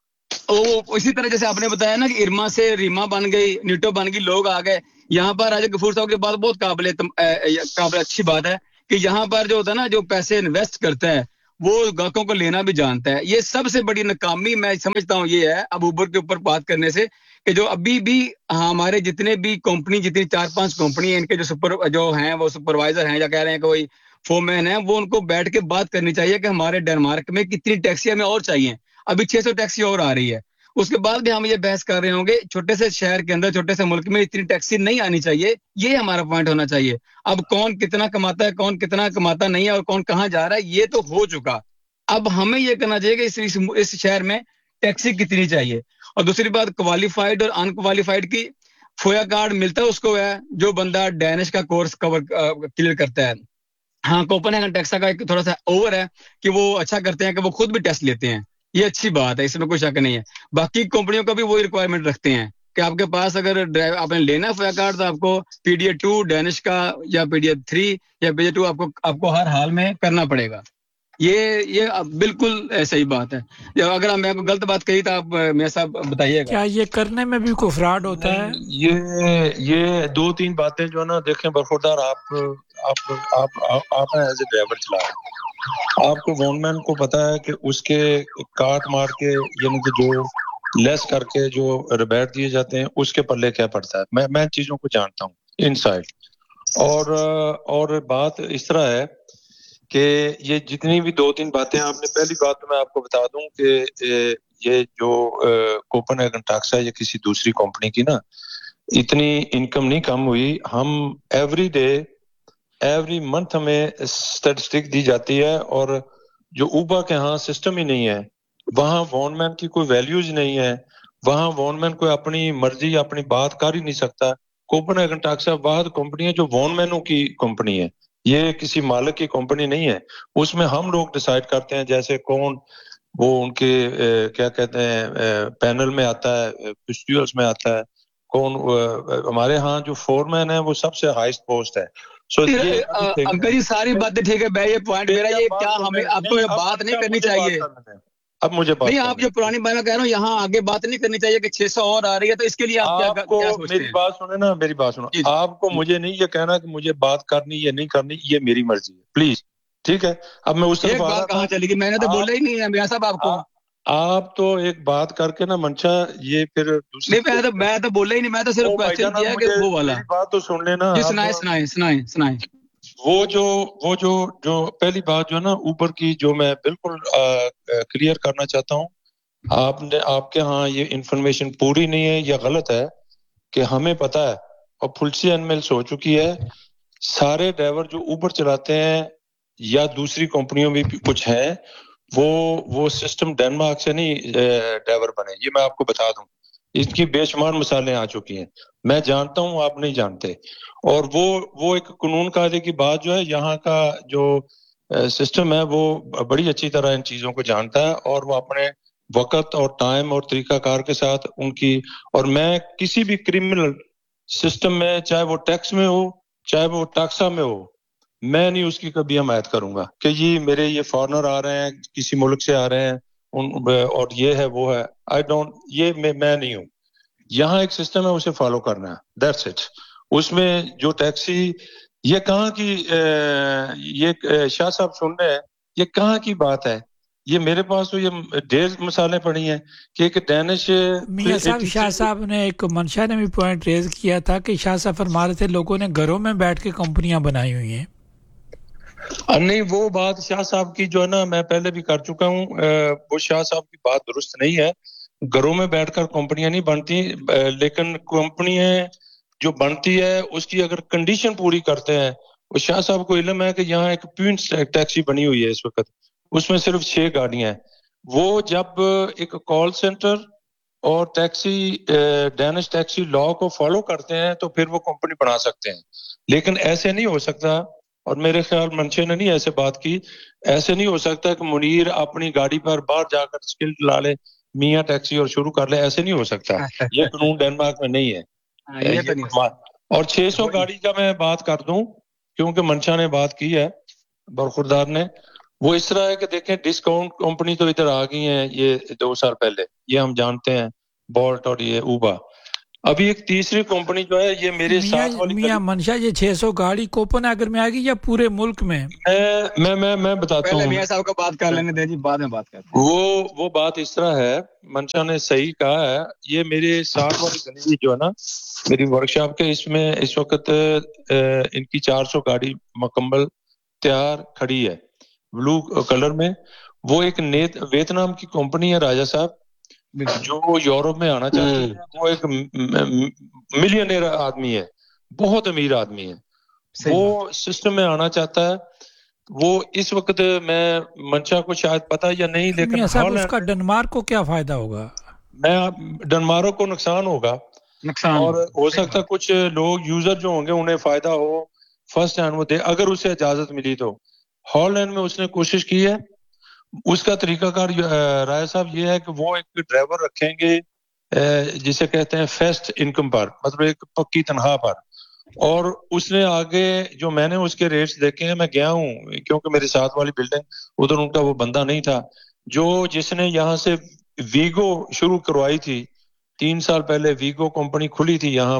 وہ اسی طرح جیسے آپ نے بتایا نا کہ ارما سے ریما بن گئی, نیٹو بن گئی, لوگ آ گئے یہاں پر. راجہ غفور صاحب کے بعد بہت قابل قابل اچھی بات ہے کہ یہاں پر جو ہوتا ہے نا, جو پیسے انویسٹ کرتا ہے وہ گاہکوں کو لینا بھی جانتا ہے. یہ سب سے بڑی ناکامی میں سمجھتا ہوں یہ ہے اب اوبر کے اوپر بات کرنے سے, کہ جو ابھی بھی ہمارے جتنے بھی کمپنی, جتنی چار پانچ کمپنی ہیں, ان کے جو سپر جو ہیں وہ سپروائزر ہیں یا کہہ رہے ہیں کہ کوئی فورمین ہیں, وہ ان کو بیٹھ کے بات کرنی چاہیے کہ ہمارے ڈنمارک میں کتنی ٹیکسی ہمیں اور چاہیے. ابھی چھ سو ٹیکسی اور آ رہی ہے, اس کے بعد بھی ہم یہ بحث کر رہے ہوں گے چھوٹے سے شہر کے اندر, چھوٹے سے ملک میں اتنی ٹیکسی نہیں آنی چاہیے. یہ ہمارا پوائنٹ ہونا چاہیے. اب کون کتنا کماتا ہے, کون کتنا کماتا نہیں ہے, اور کون کہاں جا رہا ہے, یہ تو ہو چکا. اب ہمیں یہ کرنا چاہیے کہ اس اس شہر میں ٹیکسی کتنی چاہیے. اور دوسری بات, کوالیفائڈ اور ان کوالیفائڈ کی فویا کارڈ ملتا ہے اس کو ہے جو بندہ ڈینش کا کورس کور کلیئر کرتا ہے. ہاں, کوپن ہیگن ٹیکسا کا ایک تھوڑا سا اوور ہے کہ وہ اچھا کرتے ہیں کہ وہ خود بھی ٹیسٹ لیتے ہیں, یہ اچھی بات ہے, اس میں کوئی شک نہیں ہے. باقی کمپنیوں کا بھی وہی ریکوائرمنٹ رکھتے ہیں کہ آپ کے پاس اگر آپ نے لینا فویا کارڈ تو آپ کو P D A to Danish کا یا پی ڈی اے تھری یا پی ڈی اے ٹو آپ کو آپ کو ہر حال میں کرنا پڑے گا. یہ یہ بالکل صحیح بات ہے. اگر میں غلط بات کہی تو آپ میاں صاحب بتائیے گا. کیا یہ کرنے میں بھی کوئی فراڈ ہوتا ہے؟ یہ یہ دو تین باتیں جو ہے نا, دیکھیں برخوردار, آپ آپ آپ آپ ایز اے ڈرائیور چلا رہے ہیں, آپ کو ون مین کو پتا ہے کہ اس کے کاٹ مار کے یعنی کہ جو لیس کر کے جو ریبیٹ دیے جاتے ہیں اس کے پلے کیا پڑتا ہے. میں میں چیزوں کو جانتا ہوں ان سائڈ. اور اور بات اس طرح ہے کہ یہ جتنی بھی دو تین باتیں آپ نے, پہلی بات تو میں آپ کو بتا دوں کہ یہ جو کوپن ہیگن ٹیکسا یا کسی دوسری کمپنی کی نا, اتنی انکم نہیں کم ہوئی. ہم ایوری ڈے ایوری منتھ ہمیں اسٹیٹسٹک دی جاتی ہے, اور جو اوبر کے ہاں سسٹم ہی نہیں ہے, وہاں وان مین کی کوئی ویلیوز نہیں ہے, وہاں وان مین کوئی اپنی مرضی اپنی بات کر ہی نہیں سکتا. کوپن ہیگن ٹیکسا واحد کمپنی ہے جو وان مینوں کی کمپنی ہے, یہ کسی مالک کی کمپنی نہیں ہے. اس میں ہم لوگ ڈیسائیڈ کرتے ہیں جیسے کون وہ ان کے کیا کہتے ہیں پینل میں آتا ہے, فیسٹیولز میں آتا ہے, کون ہمارے ہاں جو فورمین ہے وہ سب سے ہائیسٹ پوسٹ ہے. سو انکل جی ساری باتیں ٹھیک ہے, میں یہ پوائنٹ میرا یہ کیا ہمیں اب تو یہ بات نہیں کرنی چاہیے. اب مجھے نہیں, آپ جو پرانی بات کہہ رہا ہوں یہاں آگے بات نہیں کرنی چاہیے کہ چھ سو اور آ رہی ہے, تو اس کے لیے آپ کیا کو میری بات سنیں نا, میری بات سنو. آپ کو مجھے نہیں یہ کہنا کہ مجھے بات کرنی یا نہیں کرنی, یہ میری مرضی ہے پلیز, ٹھیک ہے. اب میں اس طرف بات کہاں چلے گی, میں نے تو بولا ہی نہیں ہے میاں صاحب آپ کو. آپ تو ایک بات کر کے نا منشا, یہ پھر دوسری میں تو میں تو بولا ہی نہیں, میں تو صرف کوسچن کیا کہ وہ والا. میری بات تو سن لینا. جی سنائیں سنائیں سنائیں سنائیں. وہ جو وہ جو جو پہلی بات جو ہے نا اوبر کی, جو میں بالکل کلیئر کرنا چاہتا ہوں, آپ نے آپ کے ہاں یہ انفارمیشن پوری نہیں ہے یا غلط ہے کہ ہمیں پتا ہے, اور پھلسی انمیلس ہو چکی ہے. سارے ڈرائیور جو اوبر چلاتے ہیں یا دوسری کمپنیوں میں بھی کچھ ہیں, وہ وہ سسٹم ڈنمارک سے نہیں ڈرائیور بنے, یہ میں آپ کو بتا دوں. اس کی بے شمار مثالیں آ چکی ہیں, میں جانتا ہوں آپ نہیں جانتے. اور وہ وہ ایک قانون قاعدے کی بات جو ہے, یہاں کا جو سسٹم ہے وہ بڑی اچھی طرح ان چیزوں کو جانتا ہے, اور وہ اپنے وقت اور ٹائم اور طریقہ کار کے ساتھ ان کی. اور میں کسی بھی کرمنل سسٹم میں, چاہے وہ ٹیکس میں ہو چاہے وہ ٹیکسا میں ہو, میں نہیں اس کی کبھی حمایت کروں گا کہ یہ میرے یہ فارنر آ رہے ہیں کسی ملک سے آ رہے ہیں اور یہ ہے وہ ہے. آئی ڈونٹ, یہ میں میں نہیں ہوں. یہاں ایک سسٹم ہے, اسے فالو کرنا ہے, دیٹس اٹ. اس میں جو ٹیکسی, یہ کہاں کی, یہ شاہ صاحب سن رہے ہیں, یہ کہاں کی بات ہے. یہ میرے پاس تو یہ ڈھیر مثالیں پڑی ہیں کہ ایک ڈینش. میاں صاحب شاہ صاحب نے ایک منشا نے بھی پوائنٹ ریز کیا تھا کہ شاہ صاحب فرما رہے تھے لوگوں نے گھروں میں بیٹھ کے کمپنیاں بنائی ہوئی ہیں. نہیں, وہ بات شاہ صاحب کی جو ہے نا میں پہلے بھی کر چکا ہوں, وہ شاہ صاحب کی بات درست نہیں ہے. گھروں میں بیٹھ کر کمپنیاں نہیں بنتی, لیکن کمپنیاں جو بنتی ہے اس کی اگر کنڈیشن پوری کرتے ہیں. وہ شاہ صاحب کو علم ہے کہ یہاں ایک پوائنٹ ٹیکسی بنی ہوئی ہے اس وقت, اس میں صرف چھ گاڑیاں ہیں. وہ جب ایک کال سینٹر اور ٹیکسی ڈینش ٹیکسی لا کو فالو کرتے ہیں تو پھر وہ کمپنی بنا سکتے ہیں. لیکن ایسے نہیں ہو سکتا اور میرے خیال منشے نے نہیں ایسے بات کی. ایسے نہیں ہو سکتا کہ منیر اپنی گاڑی پر باہر جا کر اسکل لا لے میاں ٹیکسی اور شروع کر لے. ایسے نہیں ہو سکتا, یہ قانون ڈنمارک میں نہیں ہے. اور چھ سو گاڑی کا میں بات کر دوں کیونکہ منشا نے بات کی ہے برخوردار نے. وہ اس طرح ہے کہ دیکھیں ڈسکاؤنٹ کمپنی تو ادھر آ گئی ہیں یہ دو سال پہلے, یہ ہم جانتے ہیں, بولٹ اور یہ اوبا. ابھی ایک تیسری کمپنی جو ہے یہ میرے ساتھ والی میاں منشا یہ چھ سو گاڑی کوپن اگر میں آ گئی یا پورے ملک میں؟ میں میں میں بتاتا ہوں, میاں صاحب کو بات کر لینے دیں جی, بعد میں بات کرتے ہیں. وہ وہ بات اس طرح ہے, منشا نے صحیح کہا ہے. یہ میرے ساتھ والی گلی جو ہے نا میری ورکشاپ کے, اس میں اس وقت ان کی چار سو گاڑی مکمل تیار کھڑی ہے بلو کلر میں. وہ ایک ویتنام کی کمپنی ہے راجا صاحب, جو یورپ میں آنا چاہتی ہے. وہ ایک ملینئر آدمی ہے, بہت امیر آدمی ہے, وہ سسٹم میں آنا چاہتا ہے. وہ اس وقت میں منشا کو شاید پتا یا نہیں, لیکن اس کا ڈنمارک کو کیا فائدہ ہوگا؟ میں ڈنمارک کو نقصان ہوگا, نقصان اور ہو سکتا کچھ لوگ یوزر جو ہوں گے انہیں فائدہ ہو فرسٹ ہینڈ وہ دے, اگر اسے اجازت ملی تو. ہالینڈ میں اس نے کوشش کی ہے. اس کا طریقہ کار رائے صاحب یہ ہے کہ وہ ایک ڈرائیور رکھیں گے جسے کہتے ہیں فیسٹ انکم پر, مطلب ایک پکی تنخواہ پر. اور اس نے آگے جو میں نے اس کے ریٹس دیکھے ہیں, میں گیا ہوں کیونکہ میرے ساتھ والی بلڈنگ ادھر ان کا وہ بندہ نہیں تھا, جو جس نے یہاں سے ویگو شروع کروائی تھی تین سال پہلے. ویگو کمپنی کھلی تھی یہاں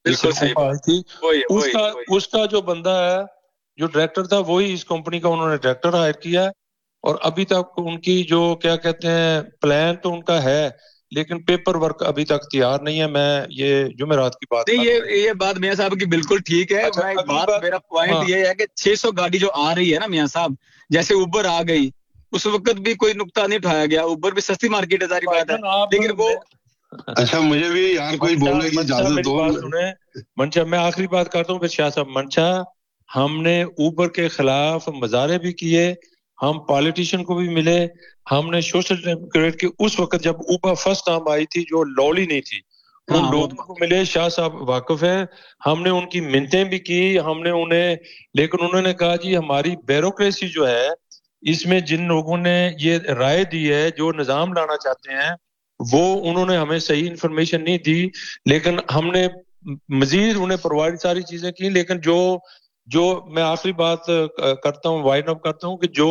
تھی, اس کا اس کا جو بندہ ہے جو ڈائریکٹر تھا وہی اس کمپنی کا انہوں نے ڈائریکٹر ہائر کیا. اور ابھی تک ان کی جو کیا کہتے ہیں پلان تو ان کا ہے, لیکن پیپر ورک ابھی تک تیار نہیں ہے. میں یہ جمعرات کی بات نہیں, یہ یہ بات میاں صاحب کی بالکل ٹھیک ہے. اچھا, میں بات میرا پوائنٹ یہ ہے کہ چھ سو گاڑی جو آ رہی ہے نا میاں صاحب, جیسے اوبر آ گئی اس وقت بھی کوئی نقطہ نہیں اٹھایا گیا. اوبر بھی سستی مارکیٹ ہے, ساری بات ہے, لیکن وہ اچھا مجھے بھی یار کوئی بولنے کی اجازت دو. منشا میں آخری بات کرتا ہوں پھر شاہ صاحب. منشا ہم نے اوبر کے خلاف مظاہرے بھی کیے, ہم پالیٹیشین کو بھی ملے, ہم نے سوشل ڈیموکریٹ کے اس وقت جب اوبر فرسٹ ٹائم آئی تھی جو لولی نہیں تھی, ان لوگوں کو ملے. شاہ صاحب واقف ہیں, ہم نے ان کی منتیں بھی کی, ہم نے انہیں, لیکن انہوں نے کہا جی ہماری بیوروکریسی جو ہے اس میں جن لوگوں نے یہ رائے دی ہے جو نظام لانا چاہتے ہیں وہ انہوں نے ہمیں صحیح انفارمیشن نہیں دی, لیکن ہم نے مزید انہیں پرووائڈ ساری چیزیں کی. لیکن جو جو میں آخری بات کرتا ہوں وائنڈ اپ کرتا ہوں کہ جو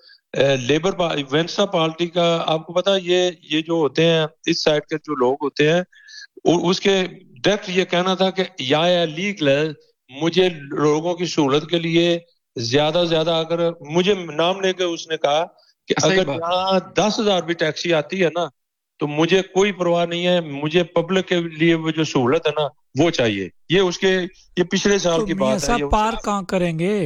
لیبر وینسٹا پارٹی کا آپ کو پتا یہ یہ جو ہوتے ہیں اس سائڈ کے جو لوگ ہوتے ہیں اس کے ڈائریکٹ یہ کہنا تھا کہ یا لیگل ہے, مجھے لوگوں کی سہولت کے لیے زیادہ زیادہ اگر مجھے نام لے کے اس نے کہا کہ اگر یہاں دس ہزار بھی ٹیکسی آتی ہے نا تو مجھے کوئی پرواہ نہیں ہے, مجھے پبلک کے لیے وہ جو سہولت ہے نا وہ چاہیے. یہ اس کے یہ پچھلے سال کی بات ہے. پار کہاں کریں گے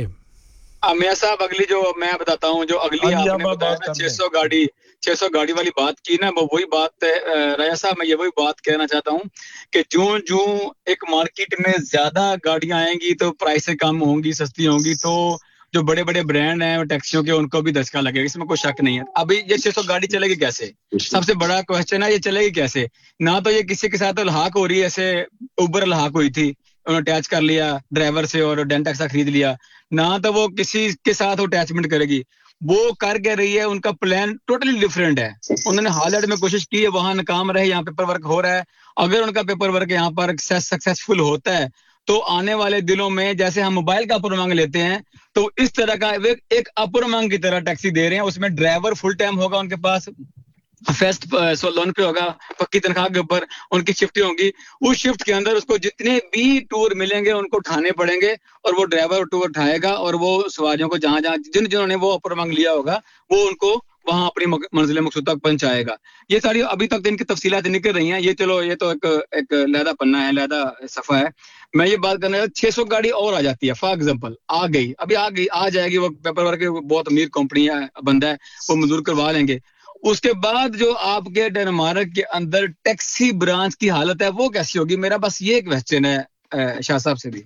میاں صاحب؟ اگلی جو میں بتاتا ہوں, جو اگلی آپ نے بتایا نا چھ سو گاڑی چھ سو گاڑی والی بات کی نا, وہ وہی بات ہے رایا صاحب. میں یہ وہی بات کہنا چاہتا ہوں کہ جو جو ایک مارکیٹ میں زیادہ گاڑیاں آئیں گی تو پرائسیں کم ہوں گی, سستی ہوں گی, تو جو بڑے بڑے برانڈ ہیں ٹیکسیوں کے ان کو بھی دھچکا لگے گا, اس میں کوئی شک نہیں ہے. ابھی یہ چھ سو گاڑی چلے گی کیسے؟ سب سے بڑا کوشچن ہے یہ چلے گی کیسے. نہ تو یہ کسی کے ساتھ الحاق ہو رہی ہے, ایسے اوبر الحاق ہوئی تھی, انہوں نے اٹیچ کر لیا ڈرائیور سے اور ڈین ٹیکسا خرید لیا, نہ تو وہ کسی کے ساتھ اٹیچمنٹ کرے گی. وہ کر کے رہی ہے, ان کا پلان ٹوٹلی ڈفرینٹ ہے. انہوں نے ہالینڈ میں کوشش کی ہے, وہاں ناکام رہے, یہاں پیپر ورک ہو رہا ہے. اگر ان کا پیپر ورک یہاں پر سکسیسفل ہوتا ہے تو آنے والے دنوں میں جیسے ہم موبائل کا اپر امنگ لیتے ہیں تو اس طرح کا ایک اپر امنگ کی طرح ٹیکسی دے رہے ہیں. اس میں ڈرائیور فل ٹائم ہوگا ان کے پاس, فیسٹ لون پہ ہوگا, پکی تنخواہ کے اوپر ان کی شفٹیں ہوں گی. اس شفٹ کے اندر اس کو جتنے بھی ٹور ملیں گے ان کو اٹھانے پڑیں گے, اور وہ ڈرائیور ٹور اٹھائے گا اور وہ سواریوں کو جہاں جہاں جن جنہوں نے وہ اپر امنگ لیا ہوگا وہ ان کو وہاں اپنی منزل مقصود تک پہنچائے گا. یہ ساری ابھی تک ان کی تفصیلات نکل رہی ہیں. یہ چلو یہ تو ایک ایک علیحدہ پنہ ہے, علیحدہ صفحہ ہے. میں یہ بات کرنا چاہتا ہوں چھ سو گاڑی اور آ جاتی ہے, فار ایگزامپل آ گئی, ابھی آ گئی, آ جائے گی, وہ پیپر ورک بہت امیر کمپنی ہے, بندہ ہے, وہ منظور کروا لیں گے. اس کے بعد جو آپ کے ڈنمارک کے اندر ٹیکسی برانچ کی حالت ہے وہ کیسی ہوگی؟ میرا بس یہ ایک کوسچن ہے شاہ صاحب سے بھی.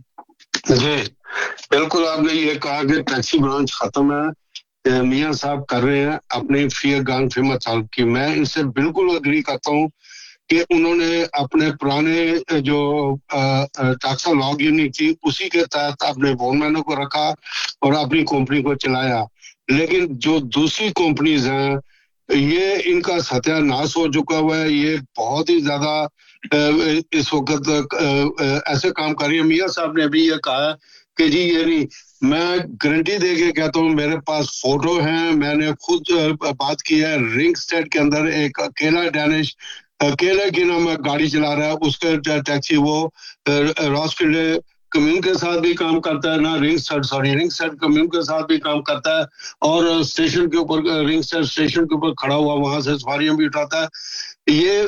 جی بالکل, آپ نے یہ کہا کہ ٹیکسی برانچ ختم ہے, میاں صاحب کر رہے ہیں اپنی فیئر گان فیمت صاحب کی. میں اس سے بالکل اگری کرتا ہوں کہ انہوں نے اپنے پرانے جو ٹیکسا لاگ یونٹ تھی اسی کے تحت اپنے فون مینوں کو رکھا اور اپنی کمپنی کو چلایا. لیکن جو دوسری کمپنیز ہیں یہ ان کا ستیہ ناش ہو چکا ہوا ہے. یہ بہت ہی زیادہ اس وقت ایسے کام کر رہی ہے. میاں صاحب نے بھی یہ کہا کہ جی یہ نہیں, میں گارنٹی دے کے کہتا ہوں, میرے پاس فوٹو ہیں, میں نے خود بات کی ہے. رنگ اسٹیٹ کے اندر ایک اکیلا ڈینش اکیلا کی نام گاڑی چلا رہا ہے, اس کے ٹیکسی وہ راسفیلڈ کمیون کے ساتھ بھی کام کرتا ہے, نہ رنگ سیٹ سوری رنگ سیٹ کمیون کے ساتھ بھی کام کرتا ہے, اور اسٹیشن کے اوپر رنگ سیٹ اسٹیشن کے اوپر کھڑا ہوا وہاں سے سواریاں بھی اٹھاتا ہے. یہ